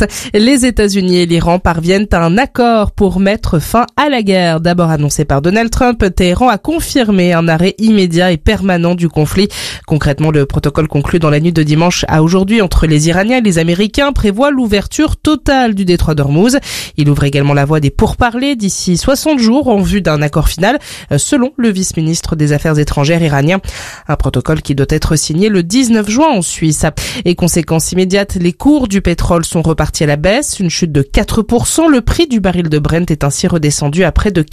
France. Les États-Unis et l'Iran parviennent à un accord pour mettre fin à la guerre. D'abord annoncé par Donald Trump, Téhéran a confirmé un arrêt immédiat et permanent du conflit. Concrètement, le protocole conclu dans la nuit de dimanche à aujourd'hui entre les Iraniens et les Américains prévoit l'ouverture totale du détroit d'Ormuz. Il ouvre également la voie des pourparlers d'ici 60 jours en vue d'un accord final, selon le vice-ministre des Affaires étrangères iranien. Un protocole qui doit être signé le 19 juin en Suisse. Et conséquence immédiate, les cours du pétrole sont repartis à la baisse, une chute de 4%. Le prix du baril de Brent est ainsi redescendu à près de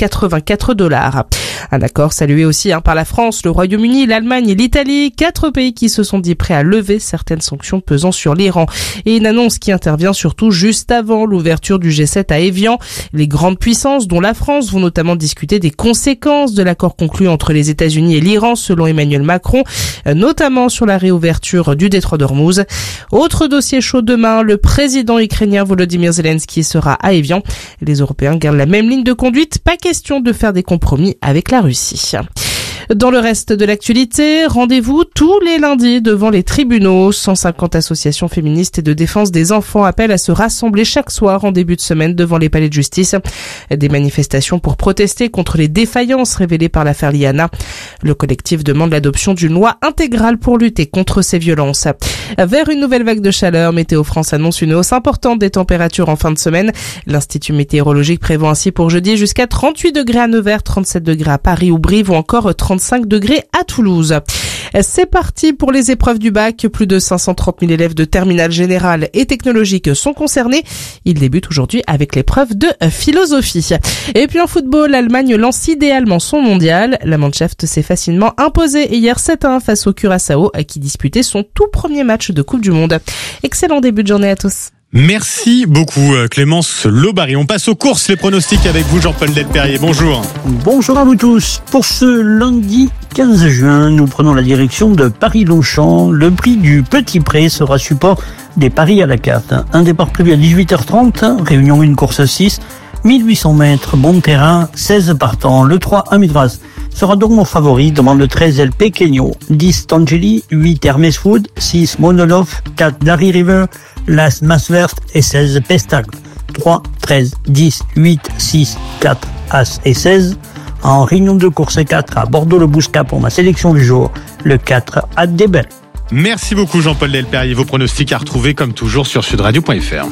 $84. Un accord salué aussi par la France, le Royaume-Uni, l'Allemagne et l'Italie, 4 pays qui se sont dit prêts à lever certaines sanctions pesant sur l'Iran. Et une annonce qui intervient surtout juste avant l'ouverture du G7 à Évian. Les grandes puissances, dont la France, vont notamment discuter des conséquences de l'accord conclu entre les États-Unis et l'Iran, selon Emmanuel Macron, notamment sur la réouverture du détroit d'Ormuz. Autre dossier chaud demain, le président ukrainien Volodymyr Zelensky sera à Évian. Les Européens gardent la même ligne de conduite, pas question de faire des compromis avec la Russie. Dans le reste de l'actualité, rendez-vous tous les lundis devant les tribunaux. 150 associations féministes et de défense des enfants appellent à se rassembler chaque soir en début de semaine devant les palais de justice. Des manifestations pour protester contre les défaillances révélées par l'affaire Liana. Le collectif demande l'adoption d'une loi intégrale pour lutter contre ces violences. Vers une nouvelle vague de chaleur, Météo France annonce une hausse importante des températures en fin de semaine. L'Institut météorologique prévoit ainsi pour jeudi jusqu'à 38 degrés à Nevers, 37 degrés à Paris ou Brive ou encore 35 degrés à Toulouse. C'est parti pour les épreuves du bac. Plus de 530 000 élèves de terminale générale et technologique sont concernés. Ils débutent aujourd'hui avec l'épreuve de philosophie. Et puis en football, l'Allemagne lance idéalement son mondial. La Mannschaft s'est facilement imposée hier 7-1 face au Curaçao qui disputait son tout premier match de Coupe du Monde. Excellent début de journée à tous. Merci beaucoup Clémence Lobary. On passe aux courses, les pronostics avec vous Jean-Paul Delperrier. Bonjour. Bonjour à vous tous. Pour ce lundi 15 juin, nous prenons la direction de Paris-Longchamp. Le prix du Petit Pré sera support des paris à la carte. Un départ prévu à 18h30, réunion 1 course 6, 1800 mètres, bon terrain, 16 partants. Le 3 Amidras sera donc mon favori devant le 13 El Pequeño, 10 Tangeli, 8 Hermes Food, 6 Monolof, 4 Larry River, Las Masvert et 16 Pestacle. 3, 13, 10, 8, 6, 4, As et 16. En réunion de course 4 à Bordeaux-le-Bouscat pour ma sélection du jour, le 4 à Débel. Merci beaucoup Jean-Paul Delperrier. Vos pronostics à retrouver comme toujours sur sudradio.fr.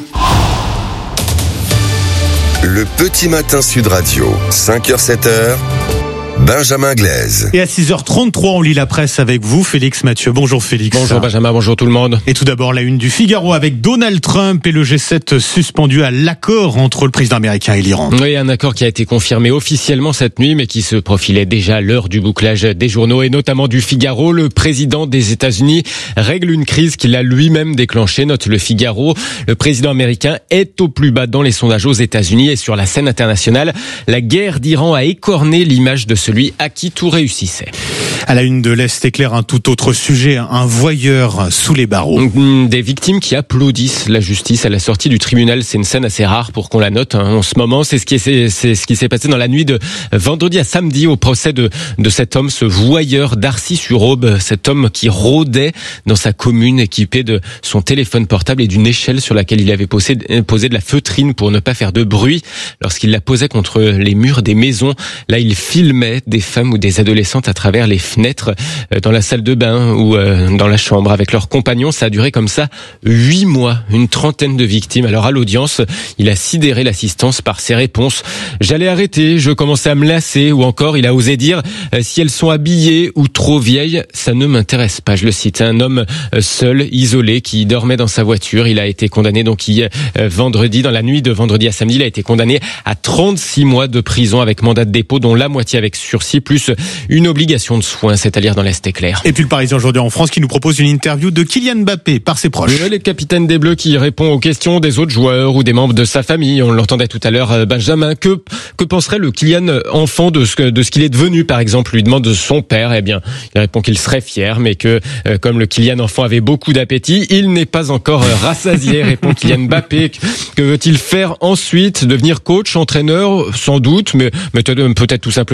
Le petit matin Sud Radio, 5h, 7h. Benjamin Glaise. Et à 6h33, on lit la presse avec vous, Félix Mathieu. Bonjour Félix. Bonjour Benjamin, bonjour tout le monde. Et tout d'abord, la une du Figaro avec Donald Trump et le G7 suspendu à l'accord entre le président américain et l'Iran. Oui, un accord qui a été confirmé officiellement cette nuit, mais qui se profilait déjà à l'heure du bouclage des journaux et notamment du Figaro. Le président des États-Unis règle une crise qu'il a lui-même déclenchée, note le Figaro. Le président américain est au plus bas dans les sondages aux États-Unis et sur la scène internationale. La guerre d'Iran a écorné l'image de celui à qui tout réussissait. À la une de l'Est éclaire un tout autre sujet, un voyeur sous les barreaux. Des victimes qui applaudissent la justice à la sortie du tribunal. C'est une scène assez rare pour qu'on la note en ce moment. C'est ce qui s'est passé dans la nuit de vendredi à samedi au procès de cet homme, ce voyeur d'Arcy-sur-Aube. Cet homme qui rôdait dans sa commune équipé de son téléphone portable et d'une échelle sur laquelle il avait posé de la feutrine pour ne pas faire de bruit. Lorsqu'il la posait contre les murs des maisons, là il filmait des femmes ou des adolescentes à travers les fenêtres dans la salle de bain ou dans la chambre avec leurs compagnons. Ça a duré comme ça 8 mois, une trentaine de victimes. Alors à l'audience, il a sidéré l'assistance par ses réponses. J'allais arrêter, je commençais à me lasser, ou encore il a osé dire si elles sont habillées ou trop vieilles, ça ne m'intéresse pas. Je le cite, un homme seul, isolé, qui dormait dans sa voiture. Il a été condamné donc vendredi, dans la nuit de vendredi à samedi, il a été condamné à 36 mois de prison avec mandat de dépôt, dont la moitié avec sursis, plus une obligation de soins, c'est à dire dans l'Est éclair. Et puis le Parisien aujourd'hui en France qui nous propose une interview de Kylian Mbappé par ses proches. Le capitaine des Bleus qui répond aux questions des autres joueurs ou des membres de sa famille. On l'entendait tout à l'heure, Benjamin. Que penserait le Kylian enfant de ce qu'il est devenu, par exemple? Lui demande de son père. Eh bien, il répond qu'il serait fier, mais que comme le Kylian enfant avait beaucoup d'appétit, il n'est pas encore rassasié, répond Kylian Mbappé. Que veut-il faire ensuite? Devenir coach, entraîneur, sans doute, mais peut-être tout simplement faire du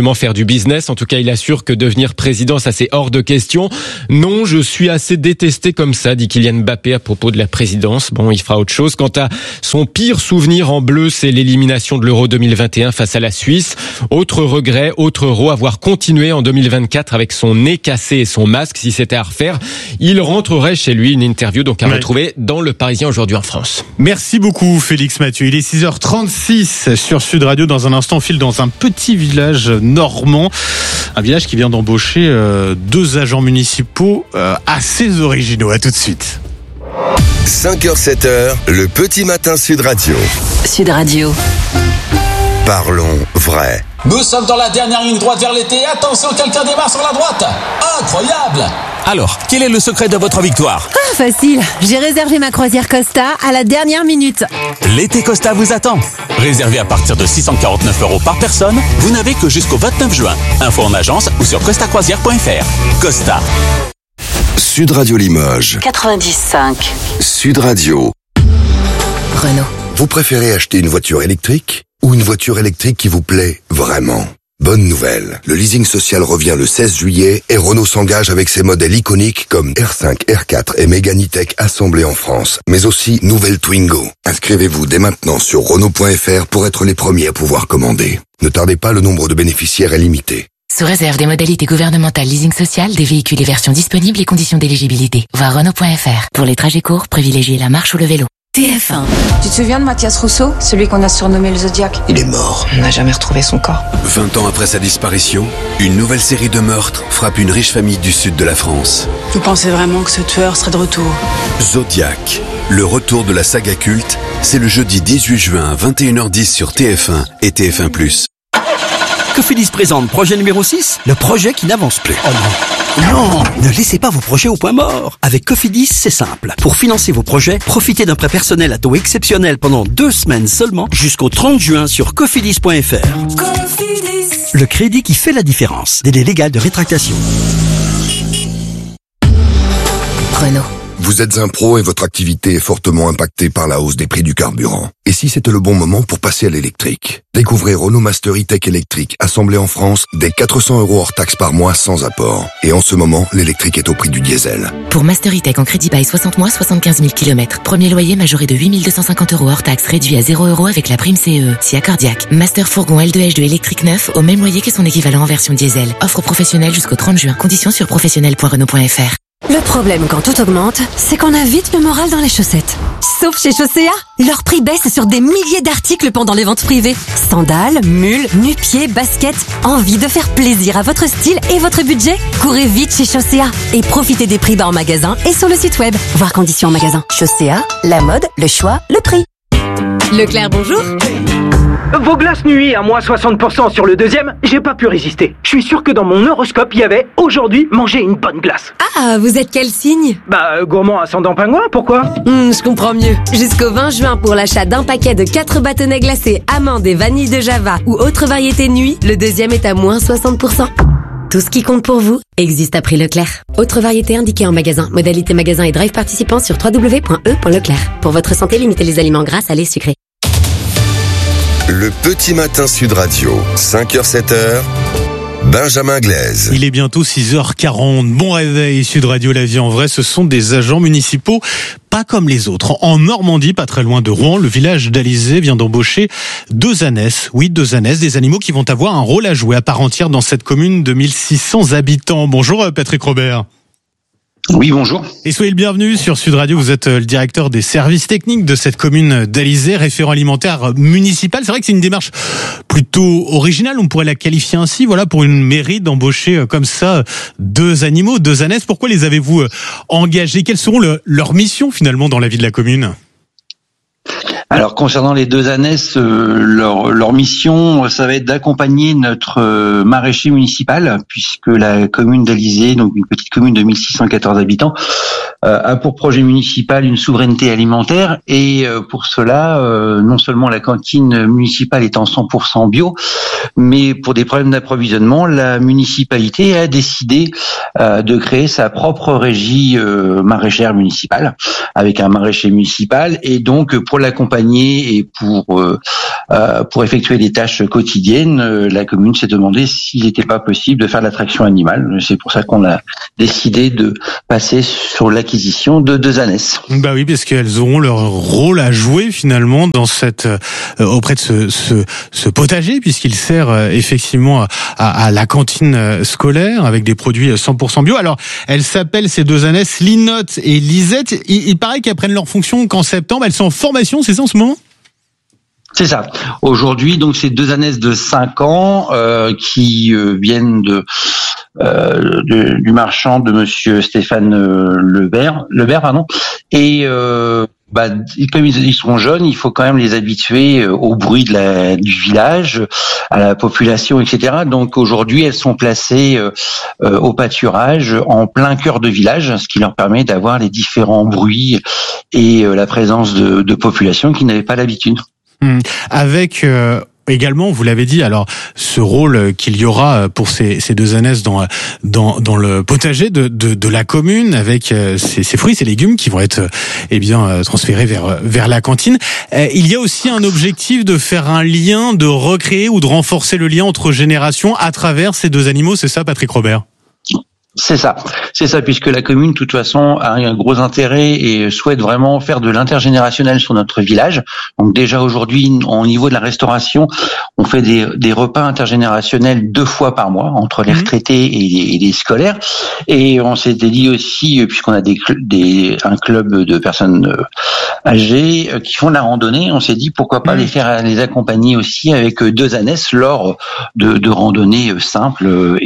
du business. En tout cas, il assure que devenir président, ça c'est hors de question. Non, je suis assez détesté comme ça, dit Kylian Mbappé à propos de la présidence. Bon, il fera autre chose. Quant à son pire souvenir en bleu, c'est l'élimination de l'Euro 2021 face à la Suisse. Autre regret, autre euro, avoir continué en 2024 avec son nez cassé et son masque. Si c'était à refaire, il rentrerait chez lui. Une interview donc à retrouver dans Le Parisien aujourd'hui en France. Merci beaucoup Félix Mathieu. Il est 6h36 sur Sud Radio. Dans un instant, on file dans un petit village normand. Un village qui vient d'embaucher 2 agents municipaux assez originaux. À tout de suite. 5h, 7h, le petit matin Sud Radio. Sud Radio. Parlons vrai. Nous sommes dans la dernière ligne droite vers l'été. Attention, quelqu'un démarre sur la droite. Incroyable! Alors, quel est le secret de votre victoire? Ah, facile. J'ai réservé ma croisière Costa à la dernière minute. L'été Costa vous attend. Réservé à partir de 649 € par personne, vous n'avez que jusqu'au 29 juin. Info en agence ou sur costacroisière.fr. Costa. Sud Radio Limoges. 95. Sud Radio. Renault. Vous préférez acheter une voiture électrique ou une voiture électrique qui vous plaît vraiment? Bonne nouvelle, le leasing social revient le 16 juillet et Renault s'engage avec ses modèles iconiques comme R5, R4 et Mégane E-Tech assemblés en France, mais aussi nouvelle Twingo. Inscrivez-vous dès maintenant sur Renault.fr pour être les premiers à pouvoir commander. Ne tardez pas, le nombre de bénéficiaires est limité. Sous réserve des modalités gouvernementales leasing social, des véhicules et versions disponibles et conditions d'éligibilité. Voir Renault.fr. Pour les trajets courts, privilégiez la marche ou le vélo. TF1. Tu te souviens de Mathias Rousseau, celui qu'on a surnommé le Zodiac? Il est mort. On n'a jamais retrouvé son corps. 20 ans après sa disparition, une nouvelle série de meurtres frappe une riche famille du sud de la France. Vous pensez vraiment que ce tueur serait de retour? Zodiac, le retour de la saga culte, c'est le jeudi 18 juin à 21h10 sur TF1 et TF1+. Cofidis présente projet numéro 6, le projet qui n'avance plus. Oh non. Non, ne laissez pas vos projets au point mort. Avec Cofidis, c'est simple. Pour financer vos projets, profitez d'un prêt personnel à taux exceptionnel pendant 2 semaines seulement jusqu'au 30 juin sur cofidis.fr. Cofidis. Le crédit qui fait la différence. Délai légal de rétractation. Renault. Vous êtes un pro et votre activité est fortement impactée par la hausse des prix du carburant. Et si c'était le bon moment pour passer à l'électrique? Découvrez Renault Master E-Tech électrique, assemblé en France, dès 400 € hors taxe par mois sans apport. Et en ce moment, l'électrique est au prix du diesel. Pour Master E-Tech en crédit bail 60 mois, 75 000 km. Premier loyer majoré de 8 250 € hors taxe, réduit à 0 € avec la prime CE. Si accordiaque. Master fourgon L2H2 électrique neuf, au même loyer que son équivalent en version diesel. Offre professionnelle jusqu'au 30 juin. Conditions sur professionnel.renault.fr. Le problème quand tout augmente, c'est qu'on a vite le moral dans les chaussettes. Sauf chez Chaussea, leur prix baisse sur des milliers d'articles pendant les ventes privées. Sandales, mules, nu-pieds, baskets. Envie de faire plaisir à votre style et votre budget? Courez vite chez Chaussea et profitez des prix bas en magasin et sur le site web. Voir conditions en magasin. Chaussea, la mode, le choix, le prix. Leclerc, bonjour. Vos glaces nuit à moins 60% sur le deuxième, j'ai pas pu résister. Je suis sûr que dans mon horoscope, il y avait « Aujourd'hui, manger une bonne glace ». Ah, vous êtes quel signe? Gourmand ascendant pingouin, pourquoi? Je comprends mieux. Jusqu'au 20 juin, pour l'achat d'un paquet de 4 bâtonnets glacés, amandes et vanille de Java ou autre variété nuit, le deuxième est à moins 60%. Tout ce qui compte pour vous existe à prix Leclerc. Autre variété indiquée en magasin. Modalité magasin et drive participant sur www.e.leclerc. Pour votre santé, limitez les aliments gras, salés, sucrés. Le petit matin Sud Radio, 5h, 7h, Benjamin Glaise. Il est bientôt 6h40. Bon réveil, Sud Radio, la vie en vrai. Ce sont des agents municipaux pas comme les autres. En Normandie, pas très loin de Rouen, le village d'Alizé vient d'embaucher 2 ânesses. Oui, 2 ânesses, des animaux qui vont avoir un rôle à jouer à part entière dans cette commune de 1600 habitants. Bonjour Patrick Robert. Oui, bonjour. Et soyez le bienvenu sur Sud Radio. Vous êtes le directeur des services techniques de cette commune d'Alizé, référent alimentaire municipal. C'est vrai que c'est une démarche plutôt originale, on pourrait la qualifier ainsi. Voilà, pour une mairie d'embaucher comme ça 2 animaux, 2 ânesses. Pourquoi les avez-vous engagés? Quelles seront leurs missions finalement dans la vie de la commune? Alors concernant les 2 ânesses, leur mission, ça va être d'accompagner notre maraîcher municipal, puisque la commune d'Alizé, donc une petite commune de 1614 habitants, a pour projet municipal une souveraineté alimentaire, et pour cela, non seulement la cantine municipale est en 100% bio, mais pour des problèmes d'approvisionnement, la municipalité a décidé de créer sa propre régie maraîchère municipale, avec un maraîcher municipal, et donc pour l'accompagner et pour pour effectuer des tâches quotidiennes, la commune s'est demandé s'il n'était pas possible de faire de l'attraction animale. C'est pour ça qu'on a décidé de passer sur l'acquisition de 2 ânesses. Bah oui, parce qu'elles auront leur rôle à jouer finalement dans cette auprès de ce potager, puisqu'il sert effectivement à la cantine scolaire avec des produits 100% bio. Alors, elles s'appellent ces 2 ânesses Linotte et Lisette. Il paraît qu'elles prennent leur fonction qu'en septembre. Elles sont en formation, c'est ça en ce moment ? C'est ça. Aujourd'hui, donc, c'est 2 ânesses de 5 ans qui viennent du marchand de Monsieur Stéphane Lebert, pardon. Et comme ils sont jeunes, il faut quand même les habituer au bruit du village, à la population, etc. Donc aujourd'hui, elles sont placées au pâturage en plein cœur de village, ce qui leur permet d'avoir les différents bruits et la présence de population qui n'avaient pas l'habitude. Avec également, vous l'avez dit, alors ce rôle qu'il y aura pour ces 2 ânesses dans le potager de la commune, avec ces fruits, ces légumes qui vont être transférés vers la cantine. Il y a aussi un objectif de faire un lien, de recréer ou de renforcer le lien entre générations à travers ces 2 animaux, c'est ça, Patrick Robert ? C'est ça, puisque la commune, de toute façon, a un gros intérêt et souhaite vraiment faire de l'intergénérationnel sur notre village. Donc déjà aujourd'hui, au niveau de la restauration, on fait des repas intergénérationnels 2 fois par mois entre les retraités et les scolaires. Et on s'était dit aussi, puisqu'on a un club de personnes âgées qui font de la randonnée, on s'est dit pourquoi pas les accompagner aussi avec 2 ânesses lors de randonnées simples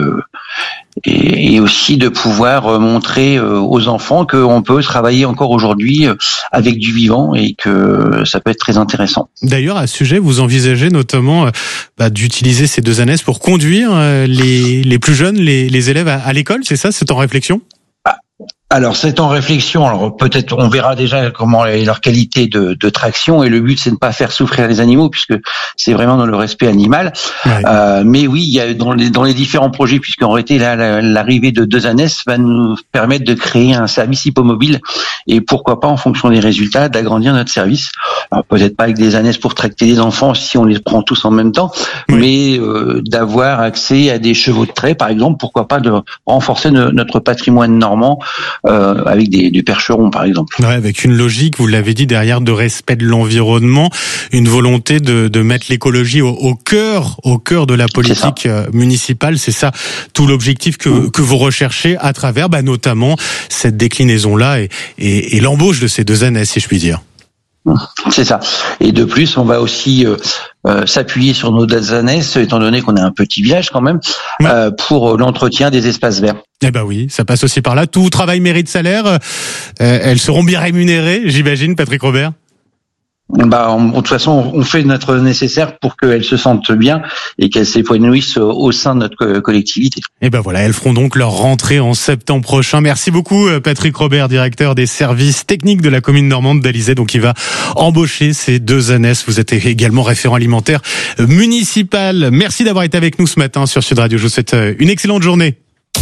et aussi de pouvoir montrer aux enfants qu'on peut travailler encore aujourd'hui avec du vivant et que ça peut être très intéressant. D'ailleurs, à ce sujet, vous envisagez notamment d'utiliser ces 2 ânesses pour conduire les plus jeunes, les élèves à l'école, c'est ça ? C'est en réflexion ? Alors c'est en réflexion. Alors peut-être on verra déjà comment est leur qualité de traction, et le but c'est de ne pas faire souffrir les animaux puisque c'est vraiment dans le respect animal. Ouais. Mais oui, il y a dans les différents projets, puisqu'en réalité l'arrivée de 2 ânesses va nous permettre de créer un service hippomobile et pourquoi pas en fonction des résultats d'agrandir notre service. Alors peut-être pas avec des ânesses pour tracter les enfants si on les prend tous en même temps, mais d'avoir accès à des chevaux de trait par exemple, pourquoi pas de renforcer notre patrimoine normand. Avec des percherons par exemple. Ouais, avec une logique, vous l'avez dit, derrière de respect de l'environnement, une volonté de mettre l'écologie au cœur de la politique municipale. C'est ça tout l'objectif que vous recherchez à travers notamment cette déclinaison-là et l'embauche de ces 2 ânesses, si je puis dire. C'est ça. Et de plus, on va aussi s'appuyer sur nos 2 ânesses, étant donné qu'on est un petit village quand même, pour l'entretien des espaces verts. Eh ben oui, ça passe aussi par là. Tout travail mérite salaire. Elles seront bien rémunérées, j'imagine, Patrick Robert. De toute façon, on fait notre nécessaire pour qu'elles se sentent bien et qu'elles s'épanouissent au sein de notre collectivité. Et voilà, elles feront donc leur rentrée en septembre prochain. Merci beaucoup, Patrick Robert, directeur des services techniques de la commune normande d'Alizay, donc il va embaucher ces 2 ânesses. Vous êtes également référent alimentaire municipal. Merci d'avoir été avec nous ce matin sur Sud Radio. Je vous souhaite une excellente journée.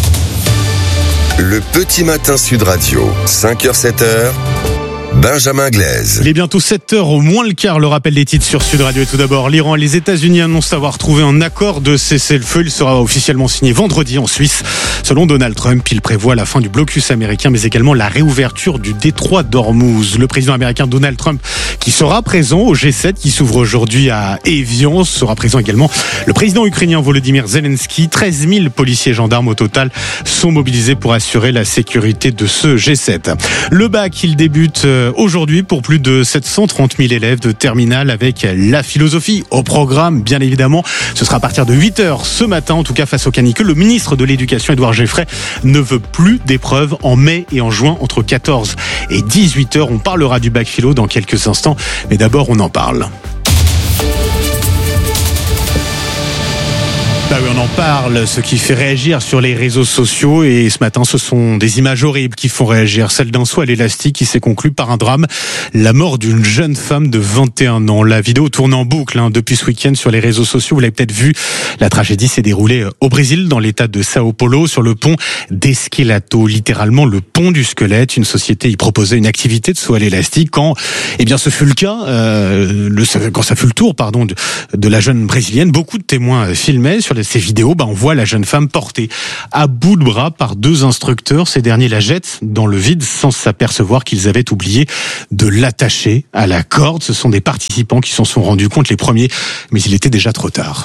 Le petit matin Sud Radio, 5h, 7h. Benjamin Glaise. Il est bientôt 7h au moins le quart, le rappel des titres sur Sud Radio. Et tout d'abord, l'Iran et les États-Unis annoncent avoir trouvé un accord de cessez-le-feu. Il sera officiellement signé vendredi en Suisse. Selon Donald Trump, il prévoit la fin du blocus américain, mais également la réouverture du détroit d'Ormuz. Le président américain Donald Trump, qui sera présent au G7, qui s'ouvre aujourd'hui à Évian, sera présent également le président ukrainien Volodymyr Zelensky. 13 000 policiers et gendarmes au total sont mobilisés pour assurer la sécurité de ce G7. Le bac, il débute aujourd'hui pour plus de 730 000 élèves de terminale avec la philosophie au programme, bien évidemment. Ce sera à partir de 8h ce matin, en tout cas face au canicule. Le ministre de l'Éducation, Édouard Geffray, ne veut plus d'épreuves en mai et en juin entre 14 et 18h. On parlera du bac philo dans quelques instants, mais d'abord on en parle. Bah oui, on en parle, ce qui fait réagir sur les réseaux sociaux, et ce matin ce sont des images horribles qui font réagir. Celle d'un saut à l'élastique qui s'est conclu par un drame, la mort d'une jeune femme de 21 ans. La vidéo tourne en boucle depuis ce week-end sur les réseaux sociaux, vous l'avez peut-être vu. La tragédie s'est déroulée au Brésil, dans l'état de Sao Paulo, sur le pont d'Esqueleto, littéralement le pont du squelette. Une société y proposait une activité de saut à l'élastique quand, ce fut le cas, quand ça fut le tour, de la jeune brésilienne. Beaucoup de témoins filmaient. Sur ces vidéos, on voit la jeune femme portée à bout de bras par deux instructeurs. Ces derniers la jettent dans le vide sans s'apercevoir qu'ils avaient oublié de l'attacher à la corde. Ce sont des participants qui s'en sont rendus compte les premiers, mais il était déjà trop tard.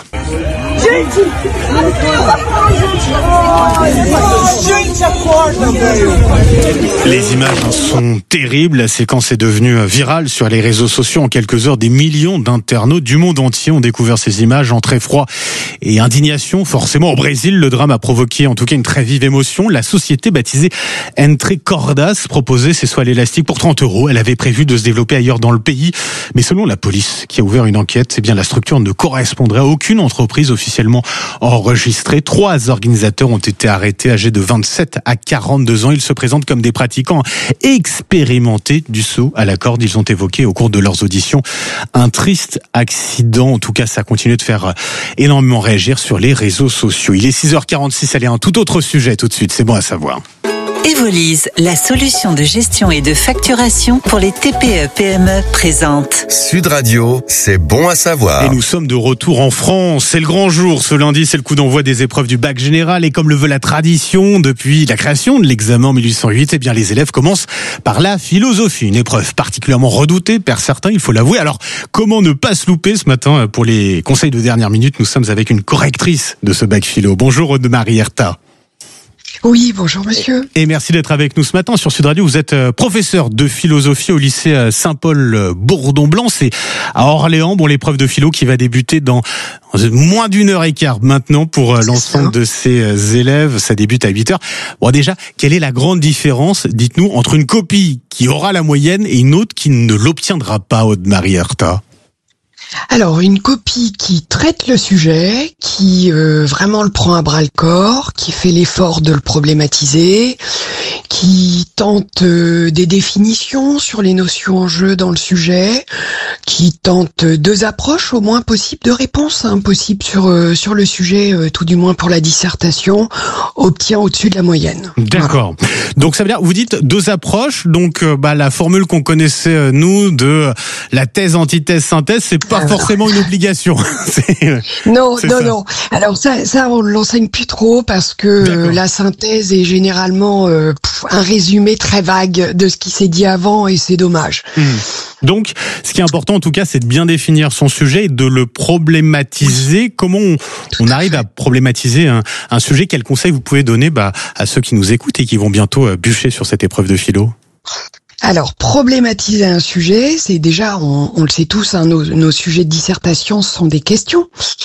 Les images sont terribles. La séquence est devenue virale sur les réseaux sociaux. En quelques heures, des millions d'internautes du monde entier ont découvert ces images entre effroi et indignation. Forcément, au Brésil, le drame a provoqué en tout cas une très vive émotion. La société baptisée Entre Cordas proposait ces sauts à l'élastique pour 30 €. Elle avait prévu de se développer ailleurs dans le pays. Mais selon la police, qui a ouvert une enquête, la structure ne correspondrait à aucune entreprise officiellement enregistrée. 3 organisateurs ont été arrêtés, âgés de 27 à 42 ans. Ils se présentent comme des pratiquants expérimentés du saut à la corde. Ils ont évoqué au cours de leurs auditions un triste accident. En tout cas, ça continue de faire énormément réagir sur les réseaux sociaux. Il est 6h46, allez, un tout autre sujet tout de suite, c'est bon à savoir. Evolise, la solution de gestion et de facturation pour les TPE-PME présente. Sud Radio, c'est bon à savoir. Et nous sommes de retour en France. C'est le grand jour. Ce lundi, c'est le coup d'envoi des épreuves du bac général. Et comme le veut la tradition, depuis la création de l'examen en 1808, les élèves commencent par la philosophie. Une épreuve particulièrement redoutée par certains, il faut l'avouer. Alors, comment ne pas se louper ce matin? Pour les conseils de dernière minute, nous sommes avec une correctrice de ce bac philo. Bonjour Aude-Marie Herta. Oui, bonjour monsieur. Et merci d'être avec nous ce matin sur Sud Radio. Vous êtes professeur de philosophie au lycée Saint-Paul-Bourdon-Blanc. C'est à Orléans, l'épreuve de philo qui va débuter dans moins d'1h15 maintenant pour l'ensemble de ces élèves. Ça débute à 8h. Bon, déjà, quelle est la grande différence, dites-nous, entre une copie qui aura la moyenne et une autre qui ne l'obtiendra pas, Aude-Marie Herta? Alors, une copie qui traite le sujet, qui vraiment le prend à bras-le-corps, qui fait l'effort de le problématiser, qui tente des définitions sur les notions en jeu dans le sujet, qui tente 2 approches au moins possibles de réponse, possible sur le sujet, tout du moins pour la dissertation, obtient au-dessus de la moyenne. D'accord. Voilà. Donc ça veut dire, vous dites 2 approches, donc la formule qu'on connaissait nous de la thèse, antithèse, synthèse, c'est pas forcément une obligation. Non. Alors ça on l'enseigne plus trop parce que la synthèse est généralement un résumé très vague de ce qui s'est dit avant et c'est dommage. Donc, ce qui est important en tout cas, c'est de bien définir son sujet et de le problématiser. Comment on arrive à problématiser un sujet? Quels conseils vous pouvez donner à ceux qui nous écoutent et qui vont bientôt bûcher sur cette épreuve de philo? Alors, problématiser un sujet, c'est déjà, on le sait tous, nos sujets de dissertation sont des questions.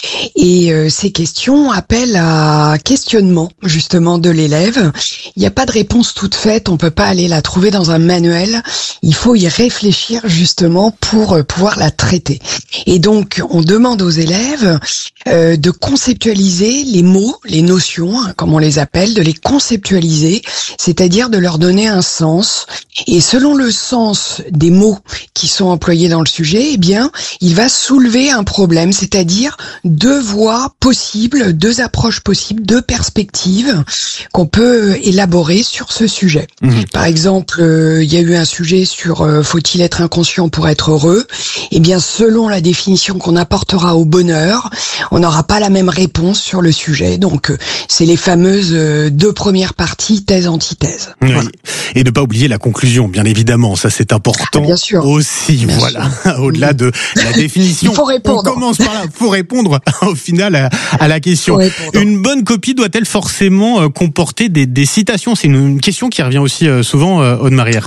Et ces questions appellent à questionnement, justement, de l'élève. Il n'y a pas de réponse toute faite, on peut pas aller la trouver dans un manuel. Il faut y réfléchir, justement, pour pouvoir la traiter. Et donc, on demande aux élèves de conceptualiser les mots, les notions, comme on les appelle, de les conceptualiser, c'est-à-dire de leur donner un sens. Et selon le sens des mots qui sont employés dans le sujet, il va soulever un problème, c'est-à-dire 2 voies possibles, 2 approches possibles, 2 perspectives qu'on peut élaborer sur ce sujet. Par exemple, il y a eu un sujet sur faut-il être inconscient pour être heureux? Selon la définition qu'on apportera au bonheur, on n'aura pas la même réponse sur le sujet. Donc, c'est les fameuses 2 premières parties, thèse, antithèse. Oui. Voilà. Et ne pas oublier la conclusion, bien évidemment, ça c'est important bien sûr. aussi. Bien voilà, sûr. Au-delà de la définition, il faut répondre. On commence par là. Faut répondre au final à la question. Une bonne copie doit-elle forcément comporter des citations? C'est une question qui revient aussi souvent, Aude-Marie Herta.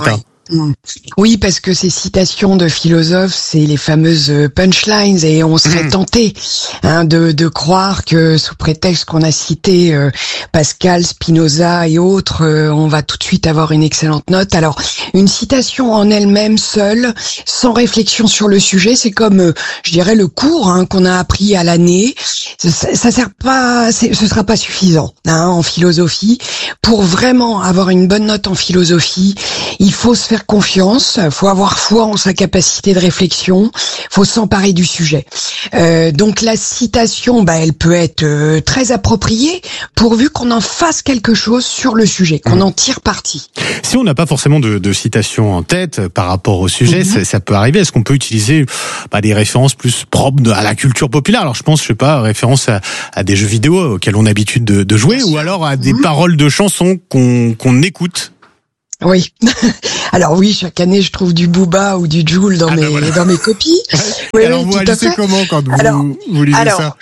Oui, parce que ces citations de philosophes, c'est les fameuses punchlines, et on serait tenté de croire que sous prétexte qu'on a cité Pascal, Spinoza et autres, on va tout de suite avoir une excellente note. Alors, une citation en elle-même seule, sans réflexion sur le sujet, c'est comme, je dirais, le cours qu'on a appris à l'année. Ça sert pas, ce sera pas suffisant en philosophie. Pour vraiment avoir une bonne note en philosophie, il faut se faire confiance, faut avoir foi en sa capacité de réflexion, faut s'emparer du sujet. Donc la citation, elle peut être très appropriée pourvu qu'on en fasse quelque chose sur le sujet, qu'on en tire parti. Si on n'a pas forcément de citation en tête par rapport au sujet, ça peut arriver. Est-ce qu'on peut utiliser des références plus propres à la culture populaire? Alors je pense, référence à des jeux vidéo auxquels on a l'habitude de jouer, ou alors à des paroles de chansons qu'on écoute. Oui. Alors oui, chaque année je trouve du Booba ou du Jul dans mes copies. Oui, alors vous réalisez comment quand vous lisez ça?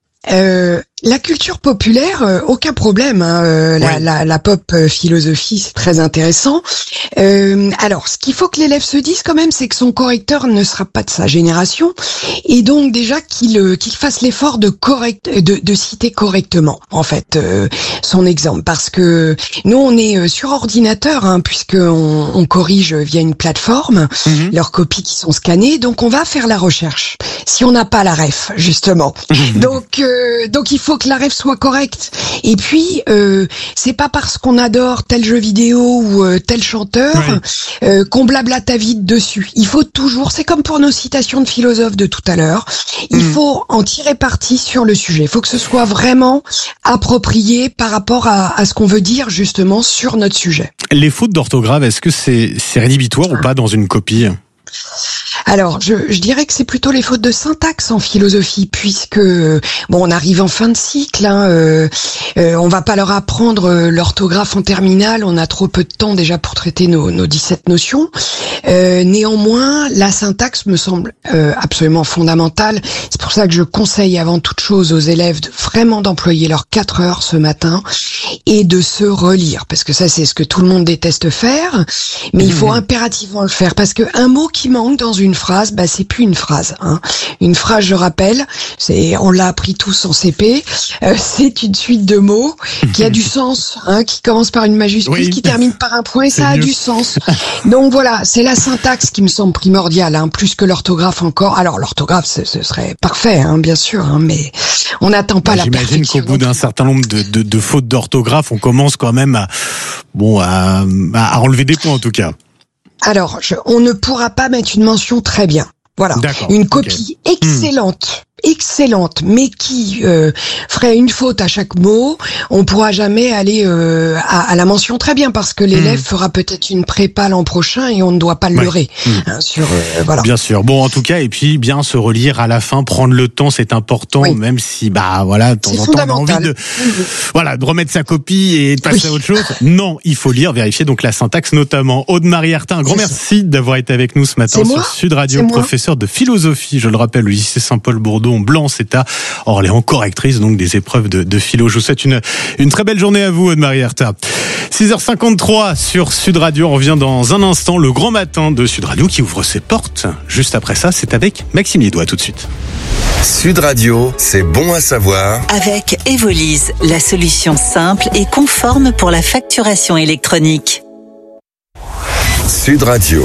La culture populaire, aucun problème. La pop philosophie, c'est très intéressant. Alors, ce qu'il faut que l'élève se dise quand même, c'est que son correcteur ne sera pas de sa génération, et donc déjà qu'il fasse l'effort de citer correctement, en fait, son exemple, parce que nous on est sur ordinateur, puisque on corrige via une plateforme leurs copies qui sont scannées, donc on va faire la recherche. Si on n'a pas la ref, justement, donc il faut que la ref soit correcte. Et puis c'est pas parce qu'on adore tel jeu vidéo ou tel chanteur qu'on blablate à vide dessus. Il faut toujours, c'est comme pour nos citations de philosophes de tout à l'heure, il faut en tirer parti sur le sujet. Il faut que ce soit vraiment approprié par rapport à ce qu'on veut dire justement sur notre sujet. Les fautes d'orthographe, est-ce que c'est rédhibitoire ou pas dans une copie ? Alors, je dirais que c'est plutôt les fautes de syntaxe en philosophie, puisque on arrive en fin de cycle. On va pas leur apprendre l'orthographe en terminale. On a trop peu de temps déjà pour traiter nos 17 notions. Néanmoins, la syntaxe me semble absolument fondamentale. C'est pour ça que je conseille avant toute chose aux élèves vraiment d'employer leurs 4 heures ce matin et de se relire, parce que ça c'est ce que tout le monde déteste faire, mais il faut impérativement le faire, parce que un mot qui manque dans une phrase, c'est plus une phrase. Une phrase, je rappelle, on l'a appris tous en CP, c'est une suite de mots qui a du sens, qui commence par une majuscule, qui termine par un point, et ça a du sens. Donc voilà, c'est la syntaxe qui me semble primordiale, plus que l'orthographe encore. Alors l'orthographe, ce serait parfait, bien sûr, mais on n'attend pas la perfection. J'imagine qu'au bout d'un certain nombre de fautes d'orthographe, on commence quand même à enlever des points en tout cas. Alors, on ne pourra pas mettre une mention très bien. Voilà, une copie excellente, mais qui ferait une faute à chaque mot, on pourra jamais aller à la mention très bien, parce que l'élève fera peut-être une prépa l'an prochain et on ne doit pas le leurrer. Voilà. Bien sûr. Bon, en tout cas, et puis bien se relire à la fin, prendre le temps, c'est important, même si de temps en temps on a envie de remettre sa copie et de passer à autre chose. Non, il faut lire, vérifier donc la syntaxe notamment. Aude-Marie Artin, un grand merci d'avoir été avec nous ce matin sur Sud Radio, professeur de philosophie, je le rappelle, au lycée Saint-Paul-Bourdon-Blanc, c'est à Orléans, correctrice donc des épreuves de philo. Je vous souhaite une très belle journée à vous, Aude-Marie Artin. 6h53 sur Sud Radio, on revient dans un instant, le grand matin de Sud Radio qui ouvre ses portes. Juste après ça, c'est avec Maxime Liédois, tout de suite. Sud Radio, c'est bon à savoir. Avec Evolise, la solution simple et conforme pour la facturation électronique. Sud Radio.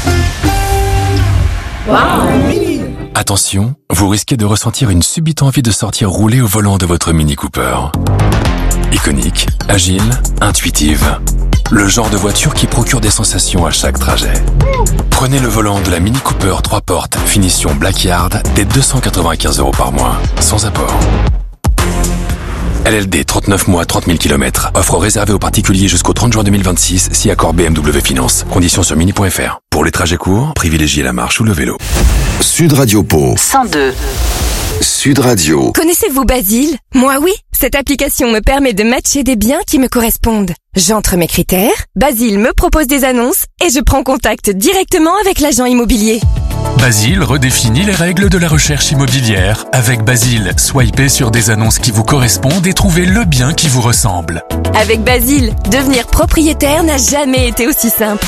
Attention, vous risquez de ressentir une subite envie de sortir rouler au volant de votre Mini Cooper. Iconique, agile, intuitive. Le genre de voiture qui procure des sensations à chaque trajet. Prenez le volant de la Mini Cooper 3 portes, finition Blackyard, dès 295 € par mois, sans apport. LLD 39 mois, 30 000 km. Offre réservée aux particuliers jusqu'au 30 juin 2026, si accord BMW Finance. Conditions sur mini.fr. Pour les trajets courts, privilégiez la marche ou le vélo. Sud Radio Pau 102. Sud Radio. Connaissez-vous Basile ? Moi oui. Cette application me permet de matcher des biens qui me correspondent. J'entre mes critères, Basile me propose des annonces et je prends contact directement avec l'agent immobilier. Basile redéfinit les règles de la recherche immobilière. Avec Basile, swipez sur des annonces qui vous correspondent et trouvez le bien qui vous ressemble. Avec Basile, devenir propriétaire n'a jamais été aussi simple.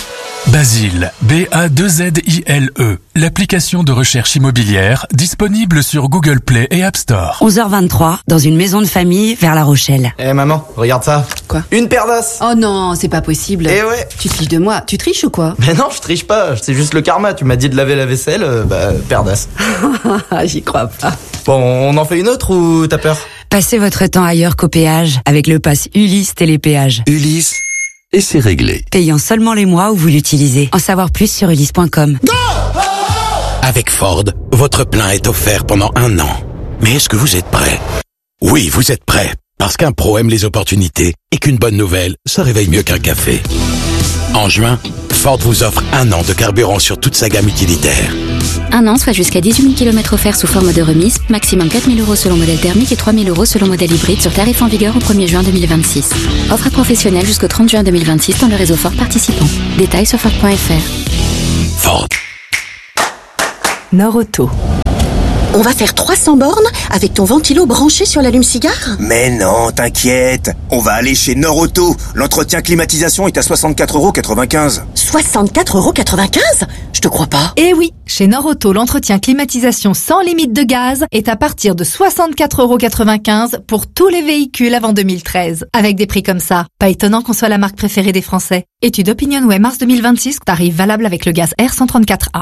Basile, B-A-2-Z-I-L-E, l'application de recherche immobilière disponible sur Google Play et App Store. 11h23, dans une maison de famille vers La Rochelle. Maman, regarde ça. Quoi? Une paire d'as. Oh non, c'est pas possible. Eh ouais. Tu te fiches de moi. Tu triches ou quoi? Mais non, je triche pas, c'est juste le karma. Tu m'as dit de laver la vaisselle, paire d'as. J'y crois pas. Bon, on en fait une autre ou t'as peur? Passez votre temps ailleurs qu'au péage avec le pass Ulysse Télépéage. Ulysse, et c'est réglé. Payant seulement les mois où vous l'utilisez. En savoir plus sur ulysse.com. Avec Ford, votre plein est offert pendant 1 an. Mais est-ce que vous êtes prêt? Oui, vous êtes prêt. Parce qu'un pro aime les opportunités et qu'une bonne nouvelle, ça réveille mieux qu'un café. En juin, Ford vous offre 1 an de carburant sur toute sa gamme utilitaire. 1 an, soit jusqu'à 18 000 km offerts sous forme de remise, maximum 4 000 € selon modèle thermique et 3 000 € selon modèle hybride sur tarif en vigueur au 1er juin 2026. Offre à professionnels jusqu'au 30 juin 2026 dans le réseau Ford participant. Détails sur Ford.fr. Ford. Nord-Auto. On va faire 300 bornes avec ton ventilo branché sur l'allume-cigare? Mais non, t'inquiète. On va aller chez Nord-Auto. L'entretien climatisation est à 64,95 €. 64,95 €? Je te crois pas. Eh oui, chez Nord-Auto, l'entretien climatisation sans limite de gaz est à partir de 64,95 € pour tous les véhicules avant 2013. Avec des prix comme ça, pas étonnant qu'on soit la marque préférée des Français. Étude OpinionWay mars 2026, tarif valable avec le gaz R134A.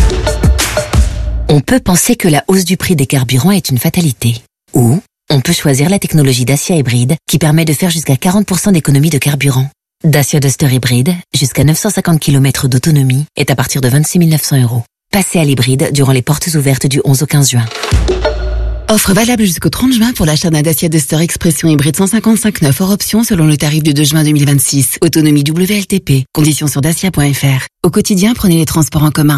On peut penser que la hausse du prix des carburants est une fatalité. Ou on peut choisir la technologie Dacia hybride qui permet de faire jusqu'à 40% d'économie de carburant. Dacia Duster hybride, jusqu'à 950 km d'autonomie, est à partir de 26 900 €. Passez à l'hybride durant les portes ouvertes du 11 au 15 juin. Offre valable jusqu'au 30 juin pour l'achat d'un Dacia Duster Expression hybride 155/9 hors option selon le tarif du 2 juin 2026. Autonomie WLTP. Conditions sur dacia.fr. Au quotidien, prenez les transports en commun.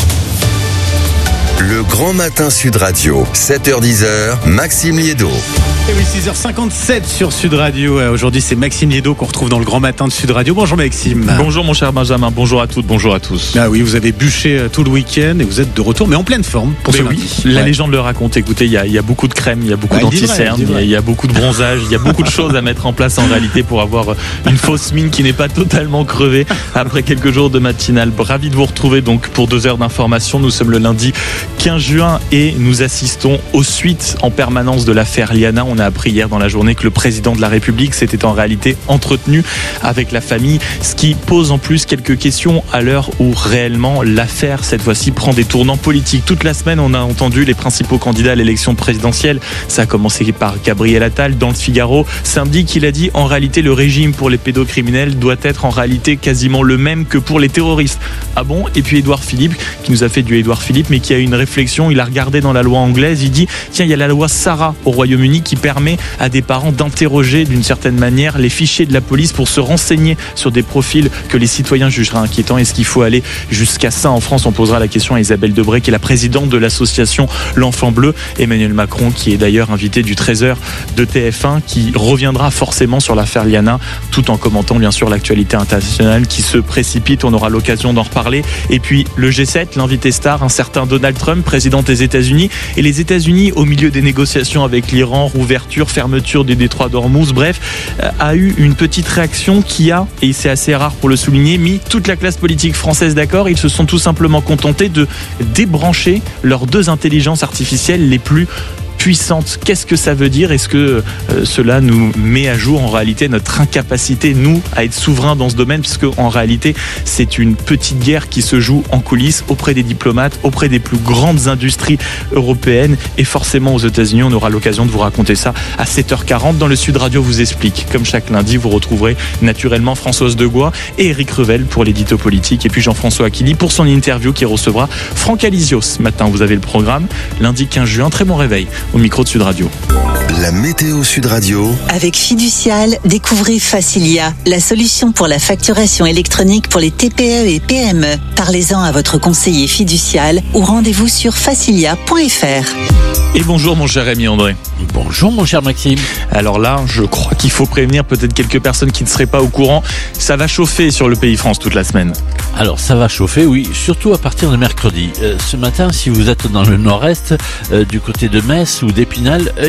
Le Grand Matin Sud Radio, 7h-10h, Maxime Liédo. Et oui, 6h57 sur Sud Radio. Aujourd'hui, c'est Maxime Liédo qu'on retrouve dans le Grand Matin de Sud Radio. Bonjour Maxime. Bonjour mon cher Benjamin, bonjour à toutes, bonjour à tous. Ah oui, vous avez bûché tout le week-end et vous êtes de retour, mais en pleine forme pour ce lundi. La légende le raconte. Écoutez, il y a beaucoup de crème, il y a beaucoup d'anti-cernes, il y a beaucoup de bronzage, il y a beaucoup de choses à mettre en place en réalité pour avoir une fausse mine qui n'est pas totalement crevée après quelques jours de matinale. Ravi de vous retrouver donc pour 2 heures d'information. Nous sommes le lundi 15 juin et nous assistons aux suites en permanence de l'affaire Liana. On a appris hier dans la journée que le président de la République s'était en réalité entretenu avec la famille, ce qui pose en plus quelques questions à l'heure où réellement l'affaire cette fois-ci prend des tournants politiques. Toute la semaine, on a entendu les principaux candidats à l'élection présidentielle. Ça a commencé par Gabriel Attal dans le Figaro samedi, qu'il a dit en réalité le régime pour les pédocriminels doit être en réalité quasiment le même que pour les terroristes. Ah bon? Et puis Édouard Philippe, qui nous a fait du Édouard Philippe, mais qui a eu une réflexion. Il a regardé dans la loi anglaise, il dit tiens, il y a la loi Sarah au Royaume-Uni qui permet à des parents d'interroger d'une certaine manière les fichiers de la police pour se renseigner sur des profils que les citoyens jugeraient inquiétants. Est-ce qu'il faut aller jusqu'à ça en France? On posera la question à Isabelle Debré, qui est la présidente de l'association L'Enfant Bleu. Emmanuel Macron, qui est d'ailleurs invité du 13h de TF1, qui reviendra forcément sur l'affaire Liana, tout en commentant bien sûr l'actualité internationale qui se précipite. On aura l'occasion d'en reparler. Et puis le G7, l'invité star, un certain Donald Trump, président des États-Unis. Et les États-Unis, au milieu des négociations avec l'Iran, rouverture, fermeture des détroits d'Ormuz, bref, a eu une petite réaction qui a, et c'est assez rare pour le souligner, mis toute la classe politique française d'accord. Ils se sont tout simplement contentés de débrancher leurs 2 intelligences artificielles les plus puissante. Qu'est-ce que ça veut dire? Est-ce que cela nous met à jour en réalité notre incapacité, nous, à être souverains dans ce domaine, puisque en réalité c'est une petite guerre qui se joue en coulisses auprès des diplomates, auprès des plus grandes industries européennes, et forcément aux États-Unis. On aura l'occasion de vous raconter ça à 7h40 dans le Sud Radio vous explique. Comme chaque lundi, vous retrouverez naturellement Françoise Degois et Éric Revel pour l'édito politique, et puis Jean-François Aquili pour son interview qui recevra Franck Alizio ce matin. Vous avez le programme lundi 15 juin. Très bon réveil au micro de Sud Radio. La météo Sud Radio. Avec Fiducial, découvrez Facilia, la solution pour la facturation électronique pour les TPE et PME. Parlez-en à votre conseiller fiducial ou rendez-vous sur facilia.fr. Et bonjour mon cher Rémi André. Bonjour mon cher Maxime. Alors là, je crois qu'il faut prévenir peut-être quelques personnes qui ne seraient pas au courant. Ça va chauffer sur le Pays France toute la semaine. Alors ça va chauffer, oui, surtout à partir de mercredi. Ce matin, si vous êtes dans le nord-est, du côté de Metz ou d'Épinal, il ne fait